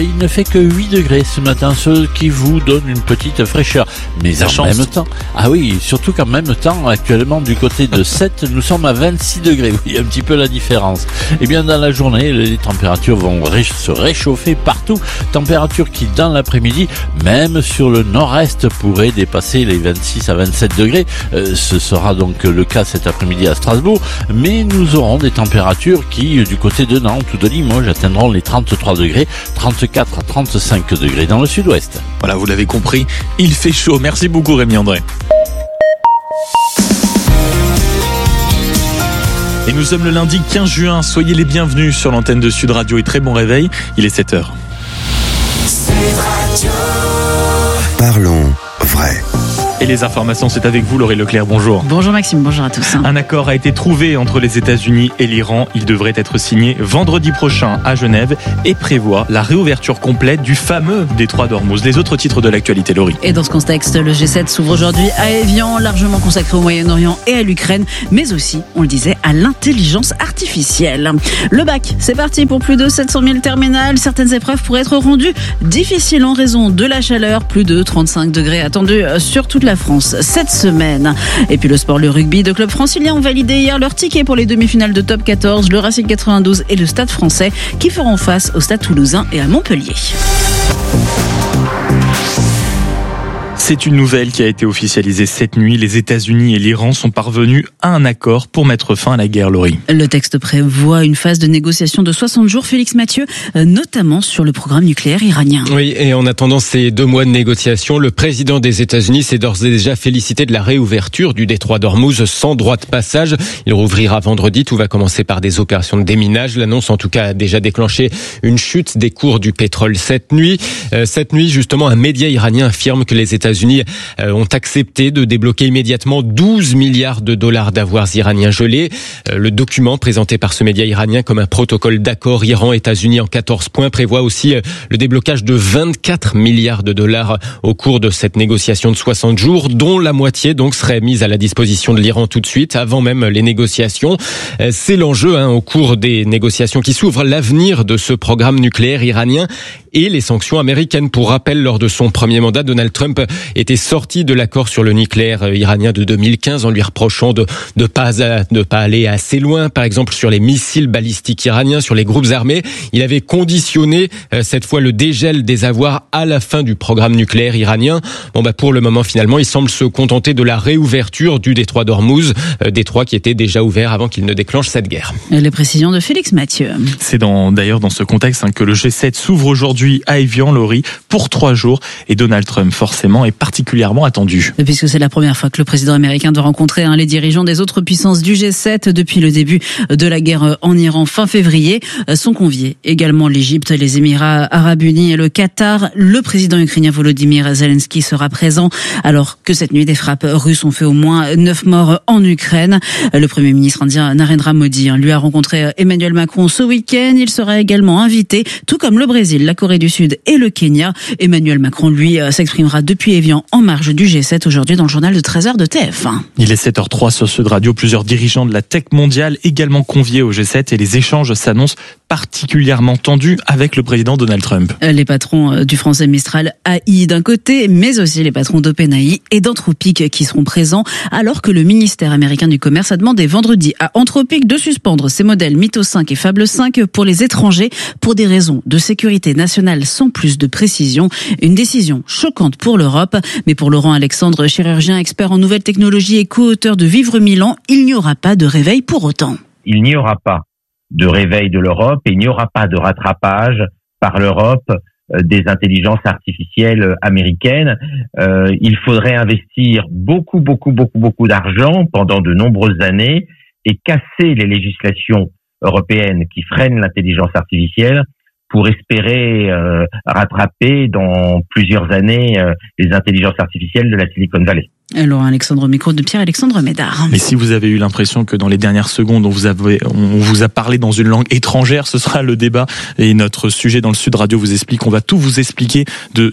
que 8 degrés ce matin, ce qui vous donne une petite fraîcheur. Mais en même temps, surtout qu'en même temps, actuellement du côté de 7, nous sommes à 26 degrés. Vous voyez un petit peu la différence. Et bien dans la journée, les températures vont se réchauffer partout. Température qui dans l'après-midi, même sur le nord-est, pourrait dépasser les 26 à 27 degrés. Ce sera donc le cas cet après-midi à Strasbourg. Mais nous aurons des températures qui, du côté de Nantes ou de Limoges, atteindront les 33 degrés, 34 à 35 degrés dans le sud-ouest. Voilà, vous l'avez compris, il fait chaud. Merci beaucoup Rémi André. Et nous sommes le lundi 15 juin, soyez les bienvenus sur l'antenne de Sud Radio et très bon réveil, il est 7h. Sud Radio. Parlons vrai. Et les informations, c'est avec vous Laurie Leclerc, bonjour. Bonjour Maxime, bonjour à tous. Un accord a été trouvé entre les États-Unis et l'Iran. Il devrait être signé vendredi prochain à Genève et prévoit la réouverture complète du fameux détroit d'Ormuz. Les autres titres de l'actualité, Laurie. Et dans ce contexte, le G7 s'ouvre aujourd'hui à Évian, largement consacré au Moyen-Orient et à l'Ukraine, mais aussi, on le disait, à l'intelligence artificielle. Le bac, c'est parti pour plus de 700 000 terminales. Certaines épreuves pourraient être rendues difficiles en raison de la chaleur. Plus de 35 degrés attendus sur toute la France cette semaine. Et puis le sport, le rugby. Deux clubs franciliens ont validé hier leur ticket pour les demi-finales de Top 14, le Racing 92 et le Stade Français, qui feront face au Stade Toulousain et à Montpellier. C'est une nouvelle qui a été officialisée cette nuit. Les États-Unis et l'Iran sont parvenus à un accord pour mettre fin à la guerre, Laurie. Le texte prévoit une phase de négociation de 60 jours, Félix Mathieu, notamment sur le programme nucléaire iranien. Oui, et en attendant ces 2 mois de négociation, le président des États-Unis s'est d'ores et déjà félicité de la réouverture du détroit d'Ormuz sans droit de passage. Il rouvrira vendredi. Tout va commencer par des opérations de déminage. L'annonce, en tout cas, a déjà déclenché une chute des cours du pétrole cette nuit. Cette nuit, justement, un média iranien affirme que les États-Unis ont accepté de débloquer immédiatement 12 milliards de dollars d'avoirs iraniens gelés. Le document présenté par ce média iranien comme un protocole d'accord Iran-États-Unis en 14 points prévoit aussi le déblocage de 24 milliards de dollars au cours de cette négociation de 60 jours, dont la moitié donc serait mise à la disposition de l'Iran tout de suite, avant même les négociations. C'est l'enjeu au cours des négociations qui s'ouvrent, l'avenir de ce programme nucléaire iranien et les sanctions américaines. Pour rappel, lors de son premier mandat, Donald Trump était sorti de l'accord sur le nucléaire iranien de 2015 en lui reprochant de pas aller assez loin, par exemple sur les missiles balistiques iraniens, sur les groupes armés. Il avait conditionné cette fois le dégel des avoirs à la fin du programme nucléaire iranien. Pour le moment, finalement, il semble se contenter de la réouverture du détroit d'Ormuz, détroit qui était déjà ouvert avant qu'il ne déclenche cette guerre. Les précisions de Félix Mathieu. C'est d'ailleurs dans ce contexte que le G7 s'ouvre aujourd'hui à Évian, Laurie, pour 3 jours. Et Donald Trump, forcément, est particulièrement attendu. Puisque c'est la première fois que le président américain doit rencontrer les dirigeants des autres puissances du G7 depuis le début de la guerre en Iran fin février. Sont conviés également l'Égypte, les Émirats arabes unis et le Qatar. Le président ukrainien Volodymyr Zelensky sera présent alors que cette nuit des frappes russes ont fait au moins 9 morts en Ukraine. Le premier ministre indien Narendra Modi lui a rencontré Emmanuel Macron ce week-end. Il sera également invité, tout comme le Brésil, la Corée du Sud et le Kenya. Emmanuel Macron, lui, s'exprimera depuis Évian en marge du G7 aujourd'hui dans le journal de 13h de TF1. Il est 7h03 sur Sud Radio. Plusieurs dirigeants de la tech mondiale également conviés au G7 et les échanges s'annoncent particulièrement tendus avec le président Donald Trump. Les patrons du français Mistral AI d'un côté, mais aussi les patrons d'OpenAI et d'Anthropic qui seront présents, alors que le ministère américain du Commerce a demandé vendredi à Anthropic de suspendre ses modèles Mythos 5 et Fable 5 pour les étrangers pour des raisons de sécurité nationale sans plus de précision. Une décision choquante pour l'Europe, mais pour Laurent Alexandre, chirurgien expert en nouvelles technologies et co-auteur de Vivre Milan, il n'y aura pas de réveil pour autant. Il n'y aura pas de réveil de l'Europe et il n'y aura pas de rattrapage par l'Europe des intelligences artificielles américaines. Il faudrait investir beaucoup d'argent pendant de nombreuses années et casser les législations européennes qui freinent l'intelligence artificielle pour espérer rattraper dans plusieurs années les intelligences artificielles de la Silicon Valley. Alors Alexandre au micro de Pierre-Alexandre Médard. Mais si vous avez eu l'impression que dans les dernières secondes on vous a parlé dans une langue étrangère, ce sera le débat et notre sujet dans le Sud Radio vous explique. On va tout vous expliquer de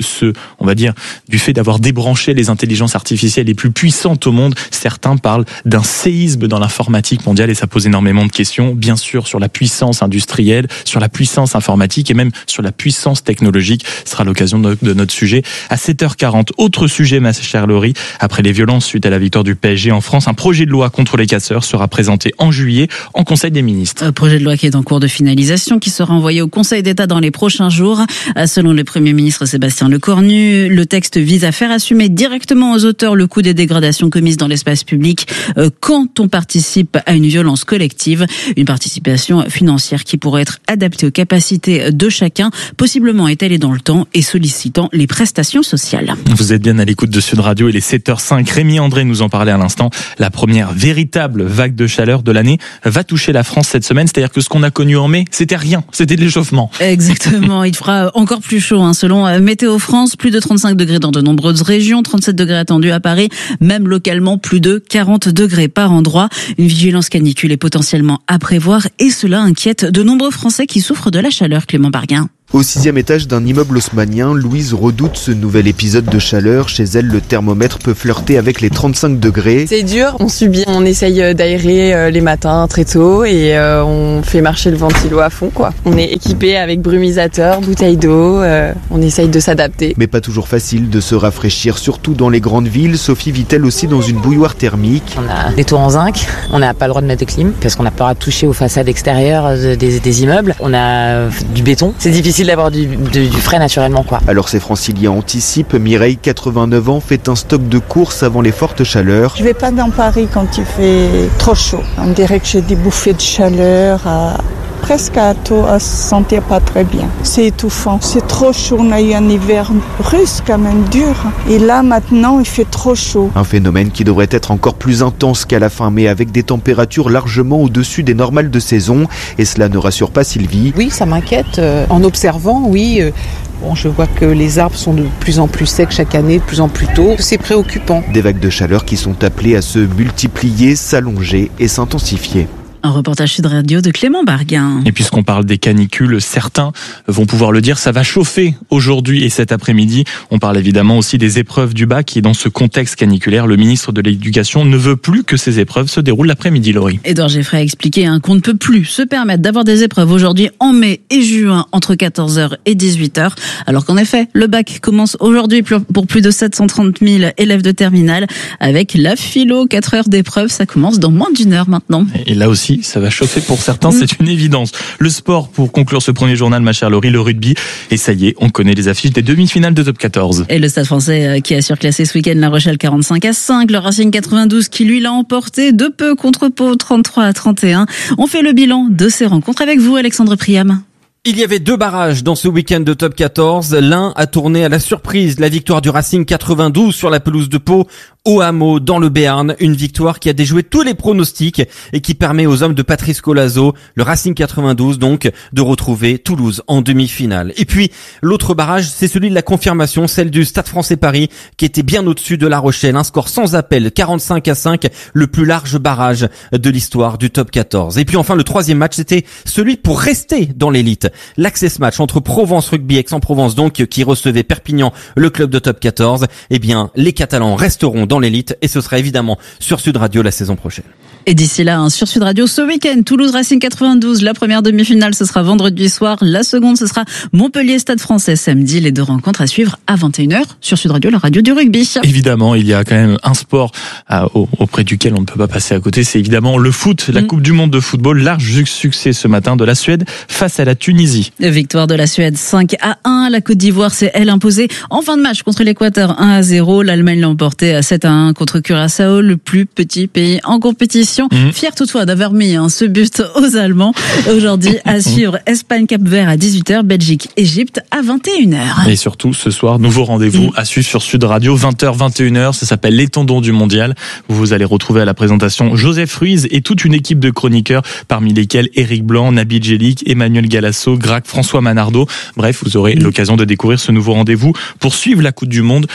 du fait d'avoir débranché les intelligences artificielles les plus puissantes au monde. Certains parlent d'un séisme dans l'informatique mondiale et ça pose énormément de questions, bien sûr sur la puissance industrielle, sur la puissance informatique et même sur la puissance technologique. Ce sera l'occasion de notre sujet à 7h40. Autre sujet, ma chère Laurie, après les violences suite à la victoire du PSG en France, un projet de loi contre les casseurs sera présenté en juillet en Conseil des ministres. Un projet de loi qui est en cours de finalisation, qui sera envoyé au Conseil d'État dans les prochains jours. Selon le Premier ministre Sébastien Lecornu, le texte vise à faire assumer directement aux auteurs le coût des dégradations commises dans l'espace public quand on participe à une violence collective. Une participation financière qui pourrait être adaptée aux capacités de chacun, possiblement étalée dans le temps et sollicitant les prestations sociales. Vous êtes bien à l'écoute de Sud Radio, il est 7h05. Rémi André nous en parlait à l'instant. La première véritable vague de chaleur de l'année va toucher la France cette semaine. C'est-à-dire que ce qu'on a connu en mai, c'était rien. C'était de l'échauffement. Exactement. Il fera encore plus chaud, selon Météo France. Plus de 35 degrés dans de nombreuses régions. 37 degrés attendus à Paris. Même localement, plus de 40 degrés par endroit. Une vigilance canicule est potentiellement à prévoir. Et cela inquiète de nombreux Français qui souffrent de la chaleur, Clément Barguin. Au 6e étage d'un immeuble haussmannien, Louise redoute ce nouvel épisode de chaleur. Chez elle, le thermomètre peut flirter avec les 35 degrés. C'est dur, on subit, on essaye d'aérer les matins très tôt et on fait marcher le ventilo à fond, quoi. On est équipé avec brumisateur, bouteille d'eau, on essaye de s'adapter. Mais pas toujours facile de se rafraîchir, surtout dans les grandes villes. Sophie vit-elle aussi dans une bouilloire thermique. On a des tours en zinc, on n'a pas le droit de mettre de clim parce qu'on n'a pas le droit de toucher aux façades extérieures des immeubles. On a du béton, c'est difficile d'avoir du frais naturellement, quoi. Alors ces franciliens anticipent. Mireille, 89 ans, fait un stock de courses avant les fortes chaleurs. Je vais pas dans Paris quand il fait trop chaud. On dirait que j'ai des bouffées de chaleur presque à se sentir pas très bien. C'est étouffant, c'est trop chaud. On a eu un hiver russe quand même dur. Et là maintenant il fait trop chaud. Un phénomène qui devrait être encore plus intense qu'à la fin mai, avec des températures largement au-dessus des normales de saison. Et cela ne rassure pas Sylvie. Oui, ça m'inquiète. En observant, oui. Bon, je vois que les arbres sont de plus en plus secs chaque année, de plus en plus tôt. C'est préoccupant. Des vagues de chaleur qui sont appelées à se multiplier, s'allonger et s'intensifier. Un reportage Sud Radio de Clément Barguin. Et puisqu'on parle des canicules, certains vont pouvoir le dire, ça va chauffer aujourd'hui et cet après-midi. On parle évidemment aussi des épreuves du bac et dans ce contexte caniculaire, le ministre de l'Éducation ne veut plus que ces épreuves se déroulent l'après-midi, Laurie. Édouard Geffray a expliqué qu'on ne peut plus se permettre d'avoir des épreuves aujourd'hui en mai et juin entre 14h et 18h. Alors qu'en effet, le bac commence aujourd'hui pour plus de 730 000 élèves de terminale avec la philo, 4 heures d'épreuve. Ça commence dans moins d'une heure maintenant. Et là aussi, ça va chauffer pour certains, c'est une évidence. Le sport, pour conclure ce premier journal, ma chère Laurie, le rugby. Et ça y est, on connaît les affiches des demi-finales de Top 14. Et le Stade Français qui a surclassé ce week-end La Rochelle 45-5, le Racing 92 qui lui l'a emporté de peu contre Pau 33-31. On fait le bilan de ces rencontres avec vous, Alexandre Priam. Il y avait 2 barrages dans ce week-end de Top 14. L'un a tourné à la surprise, la victoire du Racing 92 sur la pelouse de Pau au Hameau dans le Béarn. Une victoire qui a déjoué tous les pronostics et qui permet aux hommes de Patrice Colazo, le Racing 92 donc, de retrouver Toulouse en demi-finale. Et puis, l'autre barrage, c'est celui de la confirmation, celle du Stade Français Paris qui était bien au-dessus de La Rochelle. Un score sans appel, 45-5, le plus large barrage de l'histoire du Top 14. Et puis enfin, le troisième match, c'était celui pour rester dans l'élite. L'access match entre Provence Rugby, Aix-en-Provence donc, qui recevait Perpignan, le club de Top 14. Eh bien, les Catalans resteront dans l'élite et ce sera évidemment sur Sud Radio la saison prochaine. Et d'ici là, sur Sud Radio, ce week-end, Toulouse Racing 92, la première demi-finale, ce sera vendredi soir. La seconde, ce sera Montpellier Stade Français samedi. Les 2 rencontres à suivre à 21h sur Sud Radio, la radio du rugby. Évidemment, il y a quand même un sport auprès duquel on ne peut pas passer à côté. C'est évidemment le foot, la Coupe du Monde de football. Large succès ce matin de la Suède face à la Tunisie. Victoire de la Suède 5-1. La Côte d'Ivoire s'est, elle, imposée en fin de match contre l'Équateur 1-0. L'Allemagne l'a emporté à 7-1 contre Curaçao, le plus petit pays en compétition. Fier toutefois d'avoir mis ce but aux Allemands. Aujourd'hui, à suivre Espagne-Cap-Vert à 18h, Belgique-Égypte à 21h. Et surtout, ce soir, nouveau rendez-vous à suivre sur Sud Radio, 20h, 21h. Ça s'appelle Les Tendons du Mondial. Vous allez retrouver à la présentation Joseph Ruiz et toute une équipe de chroniqueurs, parmi lesquels Éric Blanc, Nabil Djelik, Emmanuel Galasso, Grac, François Manardo. Bref, vous aurez l'occasion de découvrir ce nouveau rendez-vous pour suivre la Coupe du Monde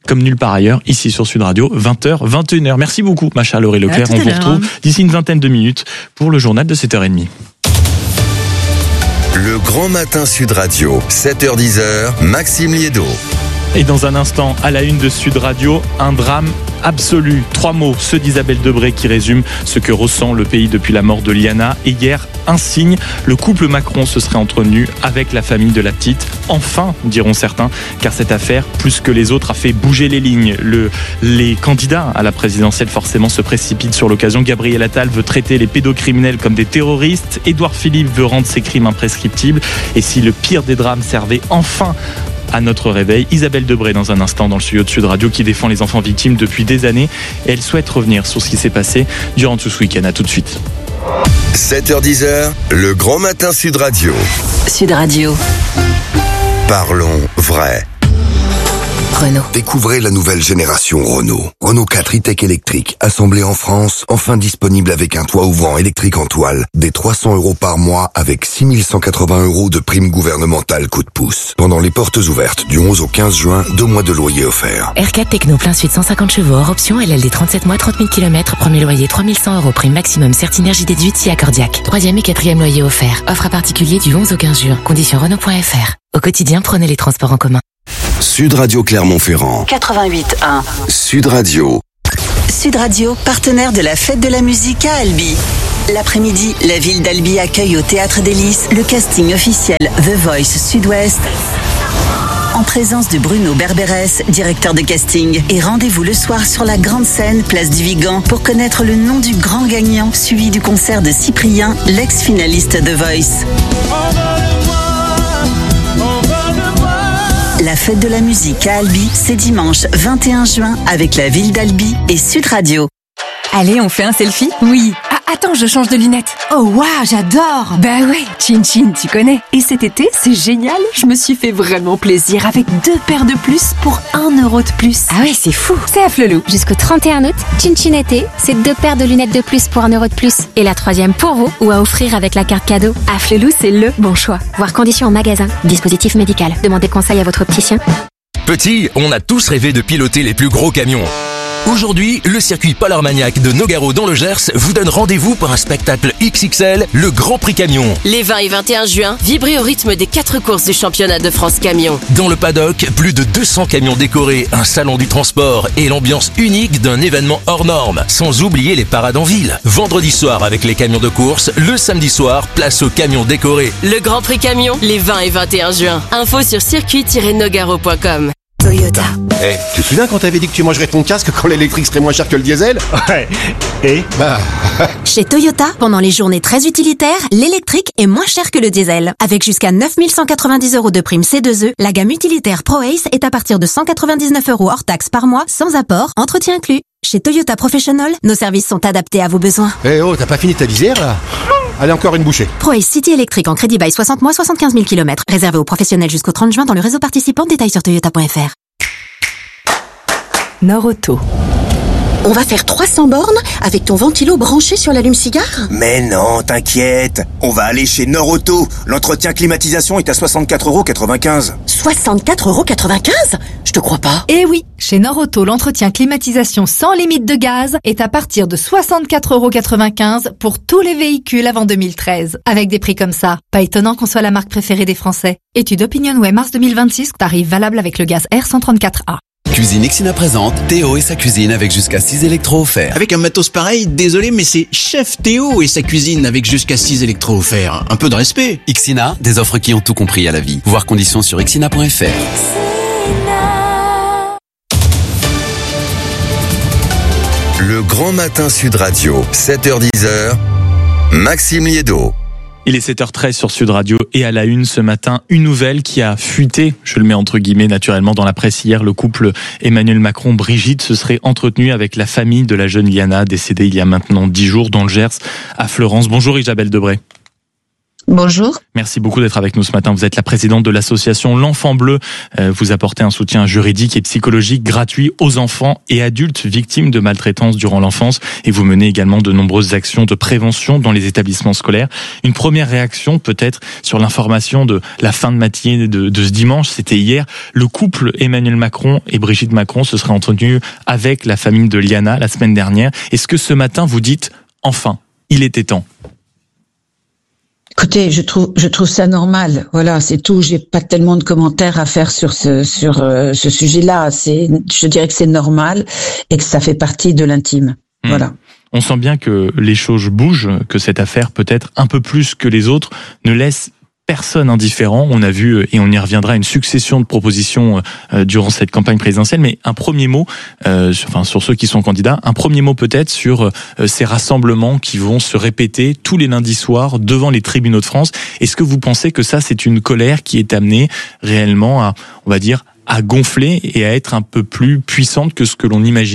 comme nulle part ailleurs, ici sur Sud Radio, 20h, 21h. Merci beaucoup, ma chère Laurie Leclerc. On vous retrouve d'ici une vingtaine de minutes pour le journal de 7h30. Le grand matin Sud Radio, 7h-10h, Maxime Liédo. Et dans un instant, à la une de Sud Radio, un drame absolu. 3 mots, ceux d'Isabelle Debré qui résument ce que ressent le pays depuis la mort de Liana. Et hier, un signe, le couple Macron se serait entretenu avec la famille de la petite. Enfin, diront certains, car cette affaire, plus que les autres, a fait bouger les lignes. Les candidats à la présidentielle forcément se précipitent sur l'occasion. Gabriel Attal veut traiter les pédocriminels comme des terroristes. Édouard Philippe veut rendre ses crimes imprescriptibles. Et si le pire des drames servait enfin à notre réveil, Isabelle Debré dans un instant dans le studio de Sud Radio qui défend les enfants victimes depuis des années et elle souhaite revenir sur ce qui s'est passé durant tout ce week-end. À tout de suite. 7h-10h, le grand matin Sud Radio. Sud Radio. Parlons vrai. Renault. Découvrez la nouvelle génération Renault. Renault 4 e-tech électrique, assemblé en France, enfin disponible avec un toit ouvrant électrique en toile, des 300 € par mois avec 6 180 € de prime gouvernementale coup de pouce. Pendant les portes ouvertes du 11 au 15 juin, 2 mois de loyer offert. R4 Techno plein sud 150 chevaux hors option, LLD 37 mois, 30 000 km, premier loyer 3 100 €, prime maximum Certinergie déduite si accordiaque. 3e et 4e loyer offert. Offre à particulier du 11 au 15 juin. Conditions Renault.fr. Au quotidien, prenez les transports en commun. Sud Radio Clermont-Ferrand. 88.1. Sud Radio. Sud Radio, partenaire de la Fête de la musique à Albi. L'après-midi, la ville d'Albi accueille au Théâtre des Lys le casting officiel The Voice Sud-Ouest, en présence de Bruno Berberes, directeur de casting. Et rendez-vous le soir sur la grande scène, place du Vigan, pour connaître le nom du grand gagnant, suivi du concert de Cyprien, l'ex-finaliste The Voice. La Fête de la musique à Albi, c'est dimanche 21 juin avec la ville d'Albi et Sud Radio. Allez, on fait un selfie? Oui. Ah, attends, je change de lunettes. Oh, waouh, j'adore. Bah ouais, Chin Chin, tu connais. Et cet été, c'est génial. Je me suis fait vraiment plaisir avec 2 paires de plus pour 1 € de plus. Ah ouais, c'est fou. C'est à Flelou. Jusqu'au 31 août, Chin Chin été, c'est 2 paires de lunettes de plus pour 1 € de plus. Et la 3e pour vous ou à offrir avec la carte cadeau. À Flelou, c'est le bon choix. Voir conditions en magasin. Dispositif médical. Demandez conseil à votre opticien. Petit, on a tous rêvé de piloter les plus gros camions. Aujourd'hui, le circuit Paul Armagnac de Nogaro dans le Gers vous donne rendez-vous pour un spectacle XXL, le Grand Prix Camion. Les 20 et 21 juin, vibrez au rythme des 4 courses du championnat de France Camion. Dans le paddock, plus de 200 camions décorés, un salon du transport et l'ambiance unique d'un événement hors norme. Sans oublier les parades en ville. Vendredi soir avec les camions de course, le samedi soir, place aux camions décorés. Le Grand Prix Camion, les 20 et 21 juin. Info sur circuit-nogaro.com. Toyota. Tu te souviens quand t'avais dit que tu mangerais ton casque quand l'électrique serait moins cher que le diesel? Ouais. Et Chez Toyota, pendant les journées très utilitaires, l'électrique est moins cher que le diesel. Avec jusqu'à 9 190 € de prime C2E, la gamme utilitaire ProAce est à partir de 199 € hors taxe par mois, sans apport, entretien inclus. Chez Toyota Professional, nos services sont adaptés à vos besoins. Eh oh, t'as pas fini ta visière là? Allez, encore une bouchée. ProAce City électrique en crédit bail 60 mois, 75 000 km. Réservé aux professionnels jusqu'au 30 juin dans le réseau participant. Détails sur toyota.fr. Nord-Auto. On va faire 300 bornes avec ton ventilo branché sur l'allume-cigare? Mais non, t'inquiète. On va aller chez Nord-Auto. L'entretien climatisation est à 64,95 €. 64,95 €? Je te crois pas. Eh oui, chez Nord-Auto, l'entretien climatisation sans limite de gaz est à partir de 64,95 € pour tous les véhicules avant 2013. Avec des prix comme ça, pas étonnant qu'on soit la marque préférée des Français. Étude OpinionWay mars 2026, tarif valable avec le gaz R134A. Cuisine Ixina présente Théo et sa cuisine avec jusqu'à 6 électros offerts. Avec un matos pareil, désolé, mais c'est Chef Théo et sa cuisine avec jusqu'à 6 électros offerts. Un peu de respect. Ixina, des offres qui ont tout compris à la vie. Voir conditions sur ixina.fr. Le grand matin Sud Radio, 7h-10h, Maxime Liédo. Il est 7h13 sur Sud Radio et à la une ce matin, une nouvelle qui a fuité, je le mets entre guillemets naturellement dans la presse hier, le couple Emmanuel Macron-Brigitte se serait entretenu avec la famille de la jeune Liana décédée il y a maintenant 10 jours dans le Gers à Fleurance. Bonjour Isabelle Debré. Bonjour. Merci beaucoup d'être avec nous ce matin. Vous êtes la présidente de l'association L'Enfant Bleu. Vous apportez un soutien juridique et psychologique gratuit aux enfants et adultes victimes de maltraitance durant l'enfance. Et vous menez également de nombreuses actions de prévention dans les établissements scolaires. Une première réaction peut-être sur l'information de la fin de matinée de ce dimanche. C'était hier. Le couple Emmanuel Macron et Brigitte Macron se seraient entretenu avec la famille de Liana la semaine dernière. Est-ce que ce matin vous dites « enfin, il était temps » ? Écoutez, je trouve ça normal. Voilà, c'est tout. J'ai pas tellement de commentaires à faire sur ce sujet-là. Je dirais que c'est normal et que ça fait partie de l'intime. Voilà. On sent bien que les choses bougent, que cette affaire, peut-être un peu plus que les autres, ne laisse personne indifférent. On a vu, et on y reviendra, une succession de propositions durant cette campagne présidentielle, mais un premier mot, sur ceux qui sont candidats, un premier mot peut-être sur ces rassemblements qui vont se répéter tous les lundis soirs devant les tribunaux de France. Est-ce que vous pensez que ça, c'est une colère qui est amenée réellement à, on va dire, à gonfler et à être un peu plus puissante que ce que l'on imagine ?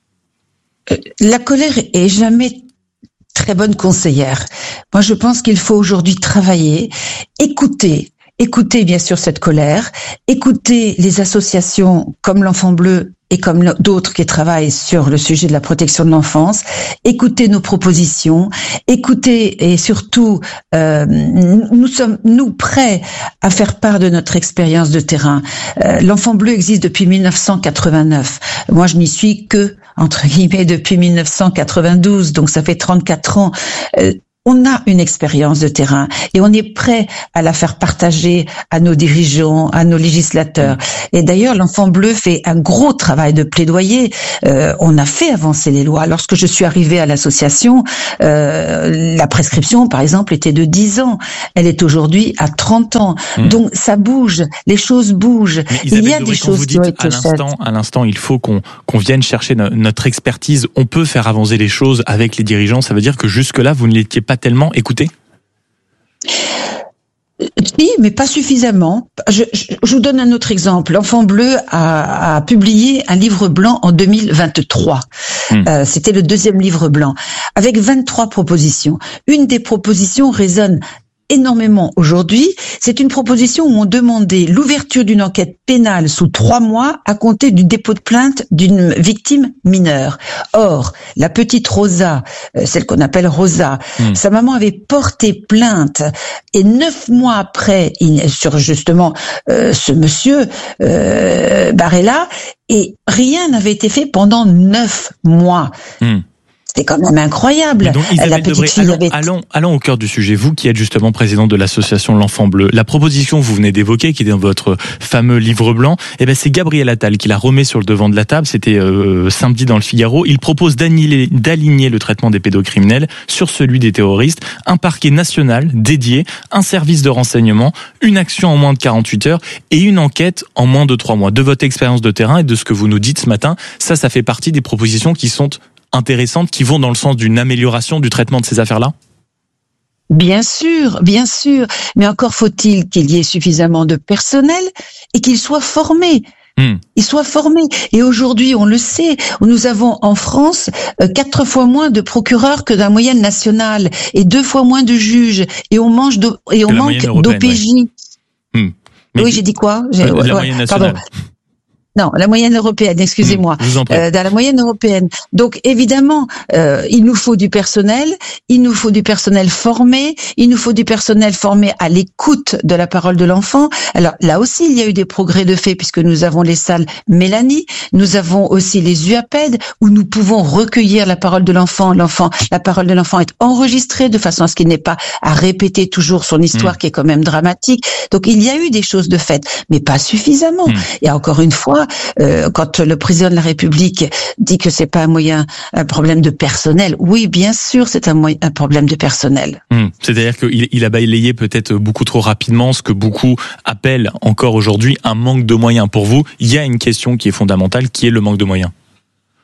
La colère est jamais très bonne conseillère. Moi, je pense qu'il faut aujourd'hui travailler, écouter bien sûr cette colère, écouter les associations comme l'Enfant Bleu et comme d'autres qui travaillent sur le sujet de la protection de l'enfance, écouter nos propositions, écouter et surtout, nous sommes prêts à faire part de notre expérience de terrain. L'Enfant Bleu existe depuis 1989. Moi, je n'y suis que entre guillemets depuis 1992, donc ça fait 34 ans. On a une expérience de terrain et on est prêt à la faire partager à nos dirigeants, à nos législateurs. Et d'ailleurs, l'Enfant Bleu fait un gros travail de plaidoyer. On a fait avancer les lois. Lorsque je suis arrivée à l'association, la prescription, par exemple, était de 10 ans. Elle est aujourd'hui à 30 ans. Donc ça bouge, les choses bougent. Il y a des choses qui ont été faites. À l'instant, il faut qu'on vienne chercher notre expertise. On peut faire avancer les choses avec les dirigeants. Ça veut dire que jusque-là, vous ne l'étiez pas tellement écouté ? Oui, mais pas suffisamment. Je vous donne un autre exemple. L'Enfant Bleu a publié un livre blanc en 2023. C'était le 2e livre blanc, avec 23 propositions. Une des propositions résonne énormément aujourd'hui. C'est une proposition où on demandait l'ouverture d'une enquête pénale sous 3 mois à compter du dépôt de plainte d'une victime mineure. Or, la petite Rosa, celle qu'on appelle Rosa, sa maman avait porté plainte et 9 mois après, sur justement ce monsieur Barella, et rien n'avait été fait pendant 9 mois. C'était quand même incroyable. Donc, Isabelle Debré, allons au cœur du sujet. Vous qui êtes justement présidente de l'association L'Enfant Bleu, la proposition que vous venez d'évoquer, qui est dans votre fameux livre blanc, c'est Gabriel Attal qui la remet sur le devant de la table. C'était samedi dans le Figaro. Il propose d'aligner le traitement des pédocriminels sur celui des terroristes, un parquet national dédié, un service de renseignement, une action en moins de 48 heures et une enquête en moins de 3 mois. De votre expérience de terrain et de ce que vous nous dites ce matin, ça fait partie des propositions qui sont intéressantes, qui vont dans le sens d'une amélioration du traitement de ces affaires-là ? Bien sûr, mais encore faut-il qu'il y ait suffisamment de personnel et qu'ils soient formés. Ils soient formés. Et aujourd'hui, on le sait, nous avons en France 4 fois moins de procureurs que la moyenne nationale et 2 fois moins de juges. Et on manque d'OPJ. Ouais. Oui, j'ai dit quoi ? La moyenne nationale. Pardon. Non, la moyenne européenne, excusez-moi. Dans la moyenne européenne. Donc évidemment, il nous faut du personnel, il nous faut du personnel formé, il nous faut du personnel formé à l'écoute de la parole de l'enfant. Alors là aussi, il y a eu des progrès de fait puisque nous avons les salles Mélanie, nous avons aussi les UAPED où nous pouvons recueillir la parole de l'enfant. La parole de l'enfant est enregistrée de façon à ce qu'il n'ait pas à répéter toujours son histoire qui est quand même dramatique. Donc il y a eu des choses de faites, mais pas suffisamment. Et encore une fois, quand le président de la République dit que c'est pas un problème de personnel, oui, bien sûr, c'est un problème de personnel. C'est-à-dire qu'il a balayé peut-être beaucoup trop rapidement ce que beaucoup appellent encore aujourd'hui un manque de moyens. Pour vous, il y a une question qui est fondamentale, qui est le manque de moyens.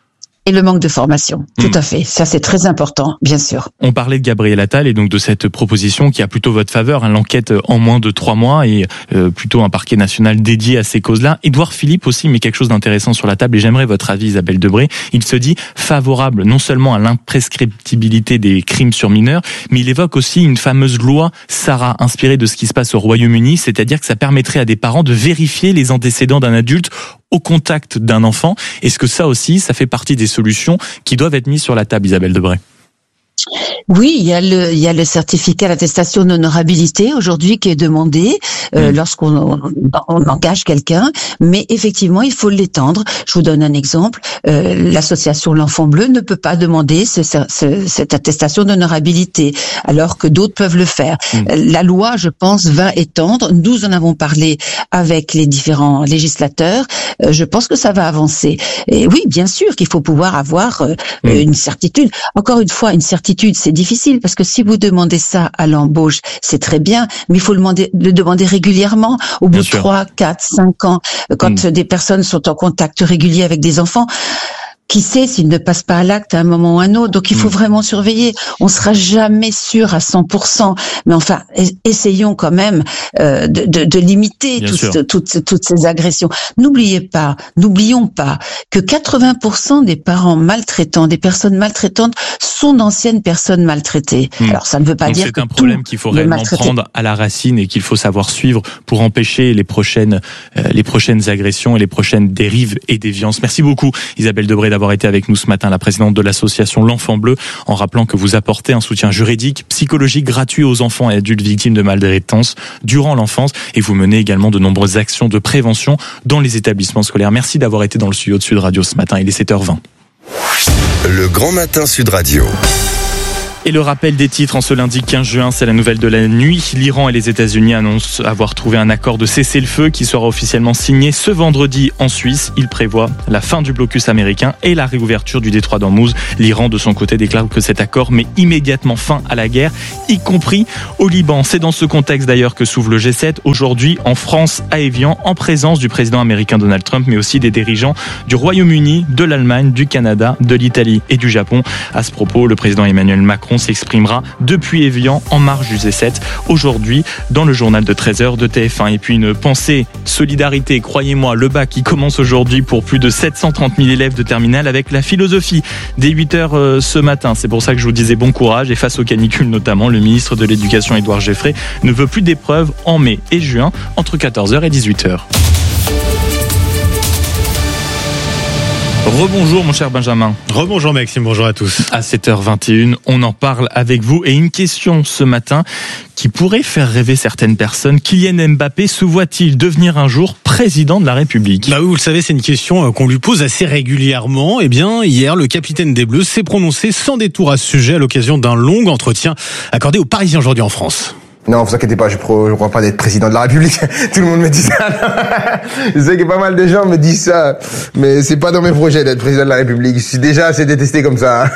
et le manque de formation. Tout à fait. Ça, c'est très important, bien sûr. On parlait de Gabriel Attal et donc de cette proposition qui a plutôt votre faveur, l'enquête en moins de 3 mois et plutôt un parquet national dédié à ces causes-là. Édouard Philippe aussi met quelque chose d'intéressant sur la table et j'aimerais votre avis, Isabelle Debré. Il se dit favorable non seulement à l'imprescriptibilité des crimes sur mineurs, mais il évoque aussi une fameuse loi Sarah, inspirée de ce qui se passe au Royaume-Uni, c'est-à-dire que ça permettrait à des parents de vérifier les antécédents d'un adulte au contact d'un enfant. Est-ce que ça aussi, ça fait partie des solutions qui doivent être mises sur la table, Isabelle Debré? Oui, il y a le certificat d'attestation d'honorabilité aujourd'hui qui est demandé lorsqu'on engage quelqu'un, mais effectivement il faut l'étendre. Je vous donne un exemple. L'association L'Enfant Bleu ne peut pas demander cette attestation d'honorabilité, alors que d'autres peuvent le faire. La loi, je pense, va étendre. Nous en avons parlé avec les différents législateurs. Je pense que ça va avancer. Et oui, bien sûr qu'il faut pouvoir avoir une certitude. Encore une fois, une certitude, c'est difficile parce que si vous demandez ça à l'embauche, c'est très bien, mais il faut le demander régulièrement, au bout de 3, 4, 5 ans, quand des personnes sont en contact régulier avec des enfants. Qui sait s'il ne passe pas à l'acte à un moment ou à un autre. Donc il faut vraiment surveiller. On sera jamais sûr à 100%, mais enfin essayons quand même de limiter toutes ces agressions. N'oublions pas que 80% des parents maltraitants, des personnes maltraitantes, sont d'anciennes personnes maltraitées. Alors ça ne veut pas dire que c'est un problème qu'il faut réellement prendre à la racine et qu'il faut savoir suivre pour empêcher les prochaines agressions et les prochaines dérives et déviances. Merci beaucoup, Isabelle Debré, d'avoir été avec nous ce matin, la présidente de l'association L'Enfant Bleu, en rappelant que vous apportez un soutien juridique, psychologique gratuit aux enfants et adultes victimes de maltraitance durant l'enfance et vous menez également de nombreuses actions de prévention dans les établissements scolaires. Merci d'avoir été dans le studio de Sud Radio ce matin, il est 7h20. Le Grand Matin Sud Radio. Et le rappel des titres en ce lundi 15 juin, c'est la nouvelle de la nuit. L'Iran et les États-Unis annoncent avoir trouvé un accord de cessez-le-feu qui sera officiellement signé ce vendredi en Suisse. Il prévoit la fin du blocus américain et la réouverture du détroit d'Ormuz. L'Iran, de son côté, déclare que cet accord met immédiatement fin à la guerre, y compris au Liban. C'est dans ce contexte d'ailleurs que s'ouvre le G7 aujourd'hui en France, à Évian, en présence du président américain Donald Trump, mais aussi des dirigeants du Royaume-Uni, de l'Allemagne, du Canada, de l'Italie et du Japon. À ce propos, le président Emmanuel Macron s'exprimera depuis Évian en marge du G7 aujourd'hui dans le journal de 13h de TF1. Et puis une pensée solidarité, croyez-moi, le bac qui commence aujourd'hui pour plus de 730 000 élèves de terminale avec la philosophie dès 8h ce matin. C'est pour ça que je vous disais bon courage et face aux canicules notamment, le ministre de l'Éducation Édouard Geoffrey ne veut plus d'épreuves en mai et juin entre 14h et 18h. Rebonjour mon cher Benjamin. Rebonjour Maxime, bonjour à tous. À 7h21, on en parle avec vous et une question ce matin qui pourrait faire rêver certaines personnes. Kylian Mbappé se voit-il devenir un jour président de la République ? Bah oui, vous le savez, c'est une question qu'on lui pose assez régulièrement. Eh bien, hier, le capitaine des Bleus s'est prononcé sans détour à ce sujet à l'occasion d'un long entretien accordé aux Parisiens aujourd'hui en France. Non, vous inquiétez pas, je crois pas d'être président de la République. Tout le monde me dit ça. Je sais que pas mal de gens me disent ça, mais c'est pas dans mes projets d'être président de la République. Je suis déjà assez détesté comme ça.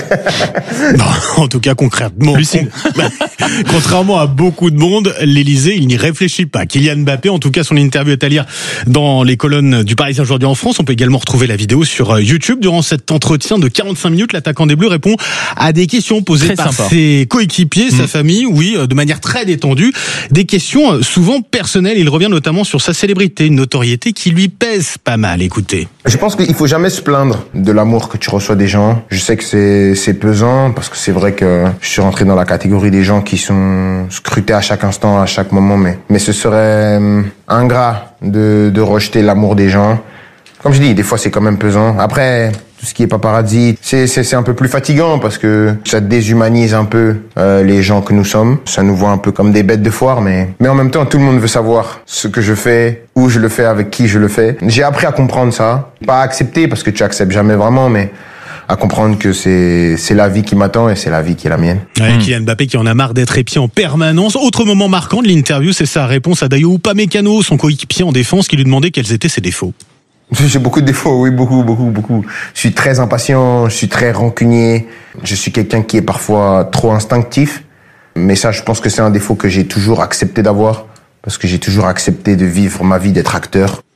Non, en tout cas, concrètement, contrairement à beaucoup de monde, l'Élysée, il n'y réfléchit pas. Kylian Mbappé, en tout cas, son interview est à lire dans les colonnes du Parisien aujourd'hui en France. On peut également retrouver la vidéo sur YouTube. Durant cet entretien de 45 minutes, l'attaquant des Bleus répond à des questions posées par ses coéquipiers, sa famille, oui, de manière très détendu, des questions souvent personnelles. Il revient notamment sur sa célébrité, une notoriété qui lui pèse pas mal. Écoutez. Je pense qu'il faut jamais se plaindre de l'amour que tu reçois des gens. Je sais que c'est pesant parce que c'est vrai que je suis rentré dans la catégorie des gens qui sont scrutés à chaque instant, à chaque moment, mais ce serait ingrat de rejeter l'amour des gens. Comme je dis, des fois c'est quand même pesant. Après, tout ce qui est paparazzi, c'est un peu plus fatigant parce que ça déshumanise un peu les gens que nous sommes. Ça nous voit un peu comme des bêtes de foire, mais en même temps, tout le monde veut savoir ce que je fais, où je le fais, avec qui je le fais. J'ai appris à comprendre ça. Pas à accepter parce que tu acceptes jamais vraiment, mais à comprendre que c'est la vie qui m'attend et c'est la vie qui est la mienne. Ouais, Kylian Mbappé qui en a marre d'être épié en permanence. Autre moment marquant de l'interview, c'est sa réponse à Dayo Upamecano, son coéquipier en défense, qui lui demandait quels étaient ses défauts. J'ai beaucoup de défauts, oui, beaucoup. Je suis très impatient, je suis très rancunier. Je suis quelqu'un qui est parfois trop instinctif. Mais ça, je pense que c'est un défaut que j'ai toujours accepté d'avoir. Parce que j'ai toujours accepté de vivre ma vie, d'être acteur.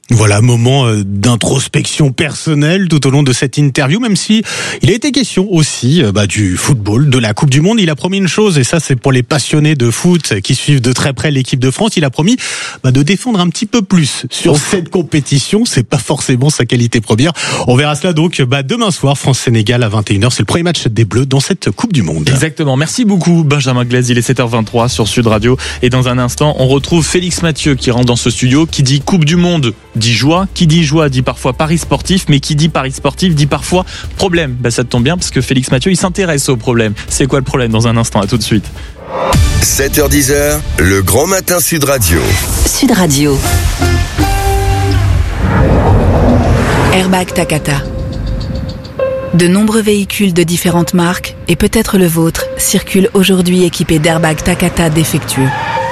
Voilà, moment d'introspection personnelle tout au long de cette interview, même si il a été question aussi du football, de la Coupe du Monde. Il a promis une chose, et ça c'est pour les passionnés de foot qui suivent de très près l'équipe de France, il a promis de défendre un petit peu plus sur cette compétition. C'est pas forcément sa qualité première. On verra cela donc demain soir, France-Sénégal à 21h. C'est le premier match des Bleus dans cette Coupe du Monde. Exactement, merci beaucoup Benjamin Glaise, il est 7h23 sur Sud Radio. Et dans un instant, on retrouve Félix Mathieu qui rentre dans ce studio, qui dit Coupe du Monde dit joie, qui dit joie dit parfois paris sportif, mais qui dit paris sportif dit parfois problème. Ça te tombe bien parce que Félix Mathieu, il s'intéresse au problème. C'est quoi le problème dans un instant? À tout de suite. 7h10, le grand matin Sud Radio. Sud Radio. Airbag Takata. De nombreux véhicules de différentes marques, et peut-être le vôtre, circulent aujourd'hui équipés d'airbags Takata défectueux.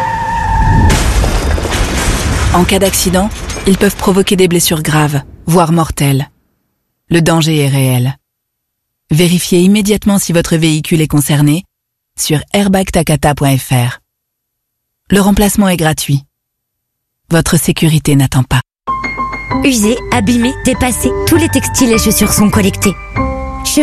En cas d'accident, ils peuvent provoquer des blessures graves, voire mortelles. Le danger est réel. Vérifiez immédiatement si votre véhicule est concerné sur airbagtakata.fr. Le remplacement est gratuit. Votre sécurité n'attend pas. Usés, abîmés, dépassés, tous les textiles et chaussures sont collectés.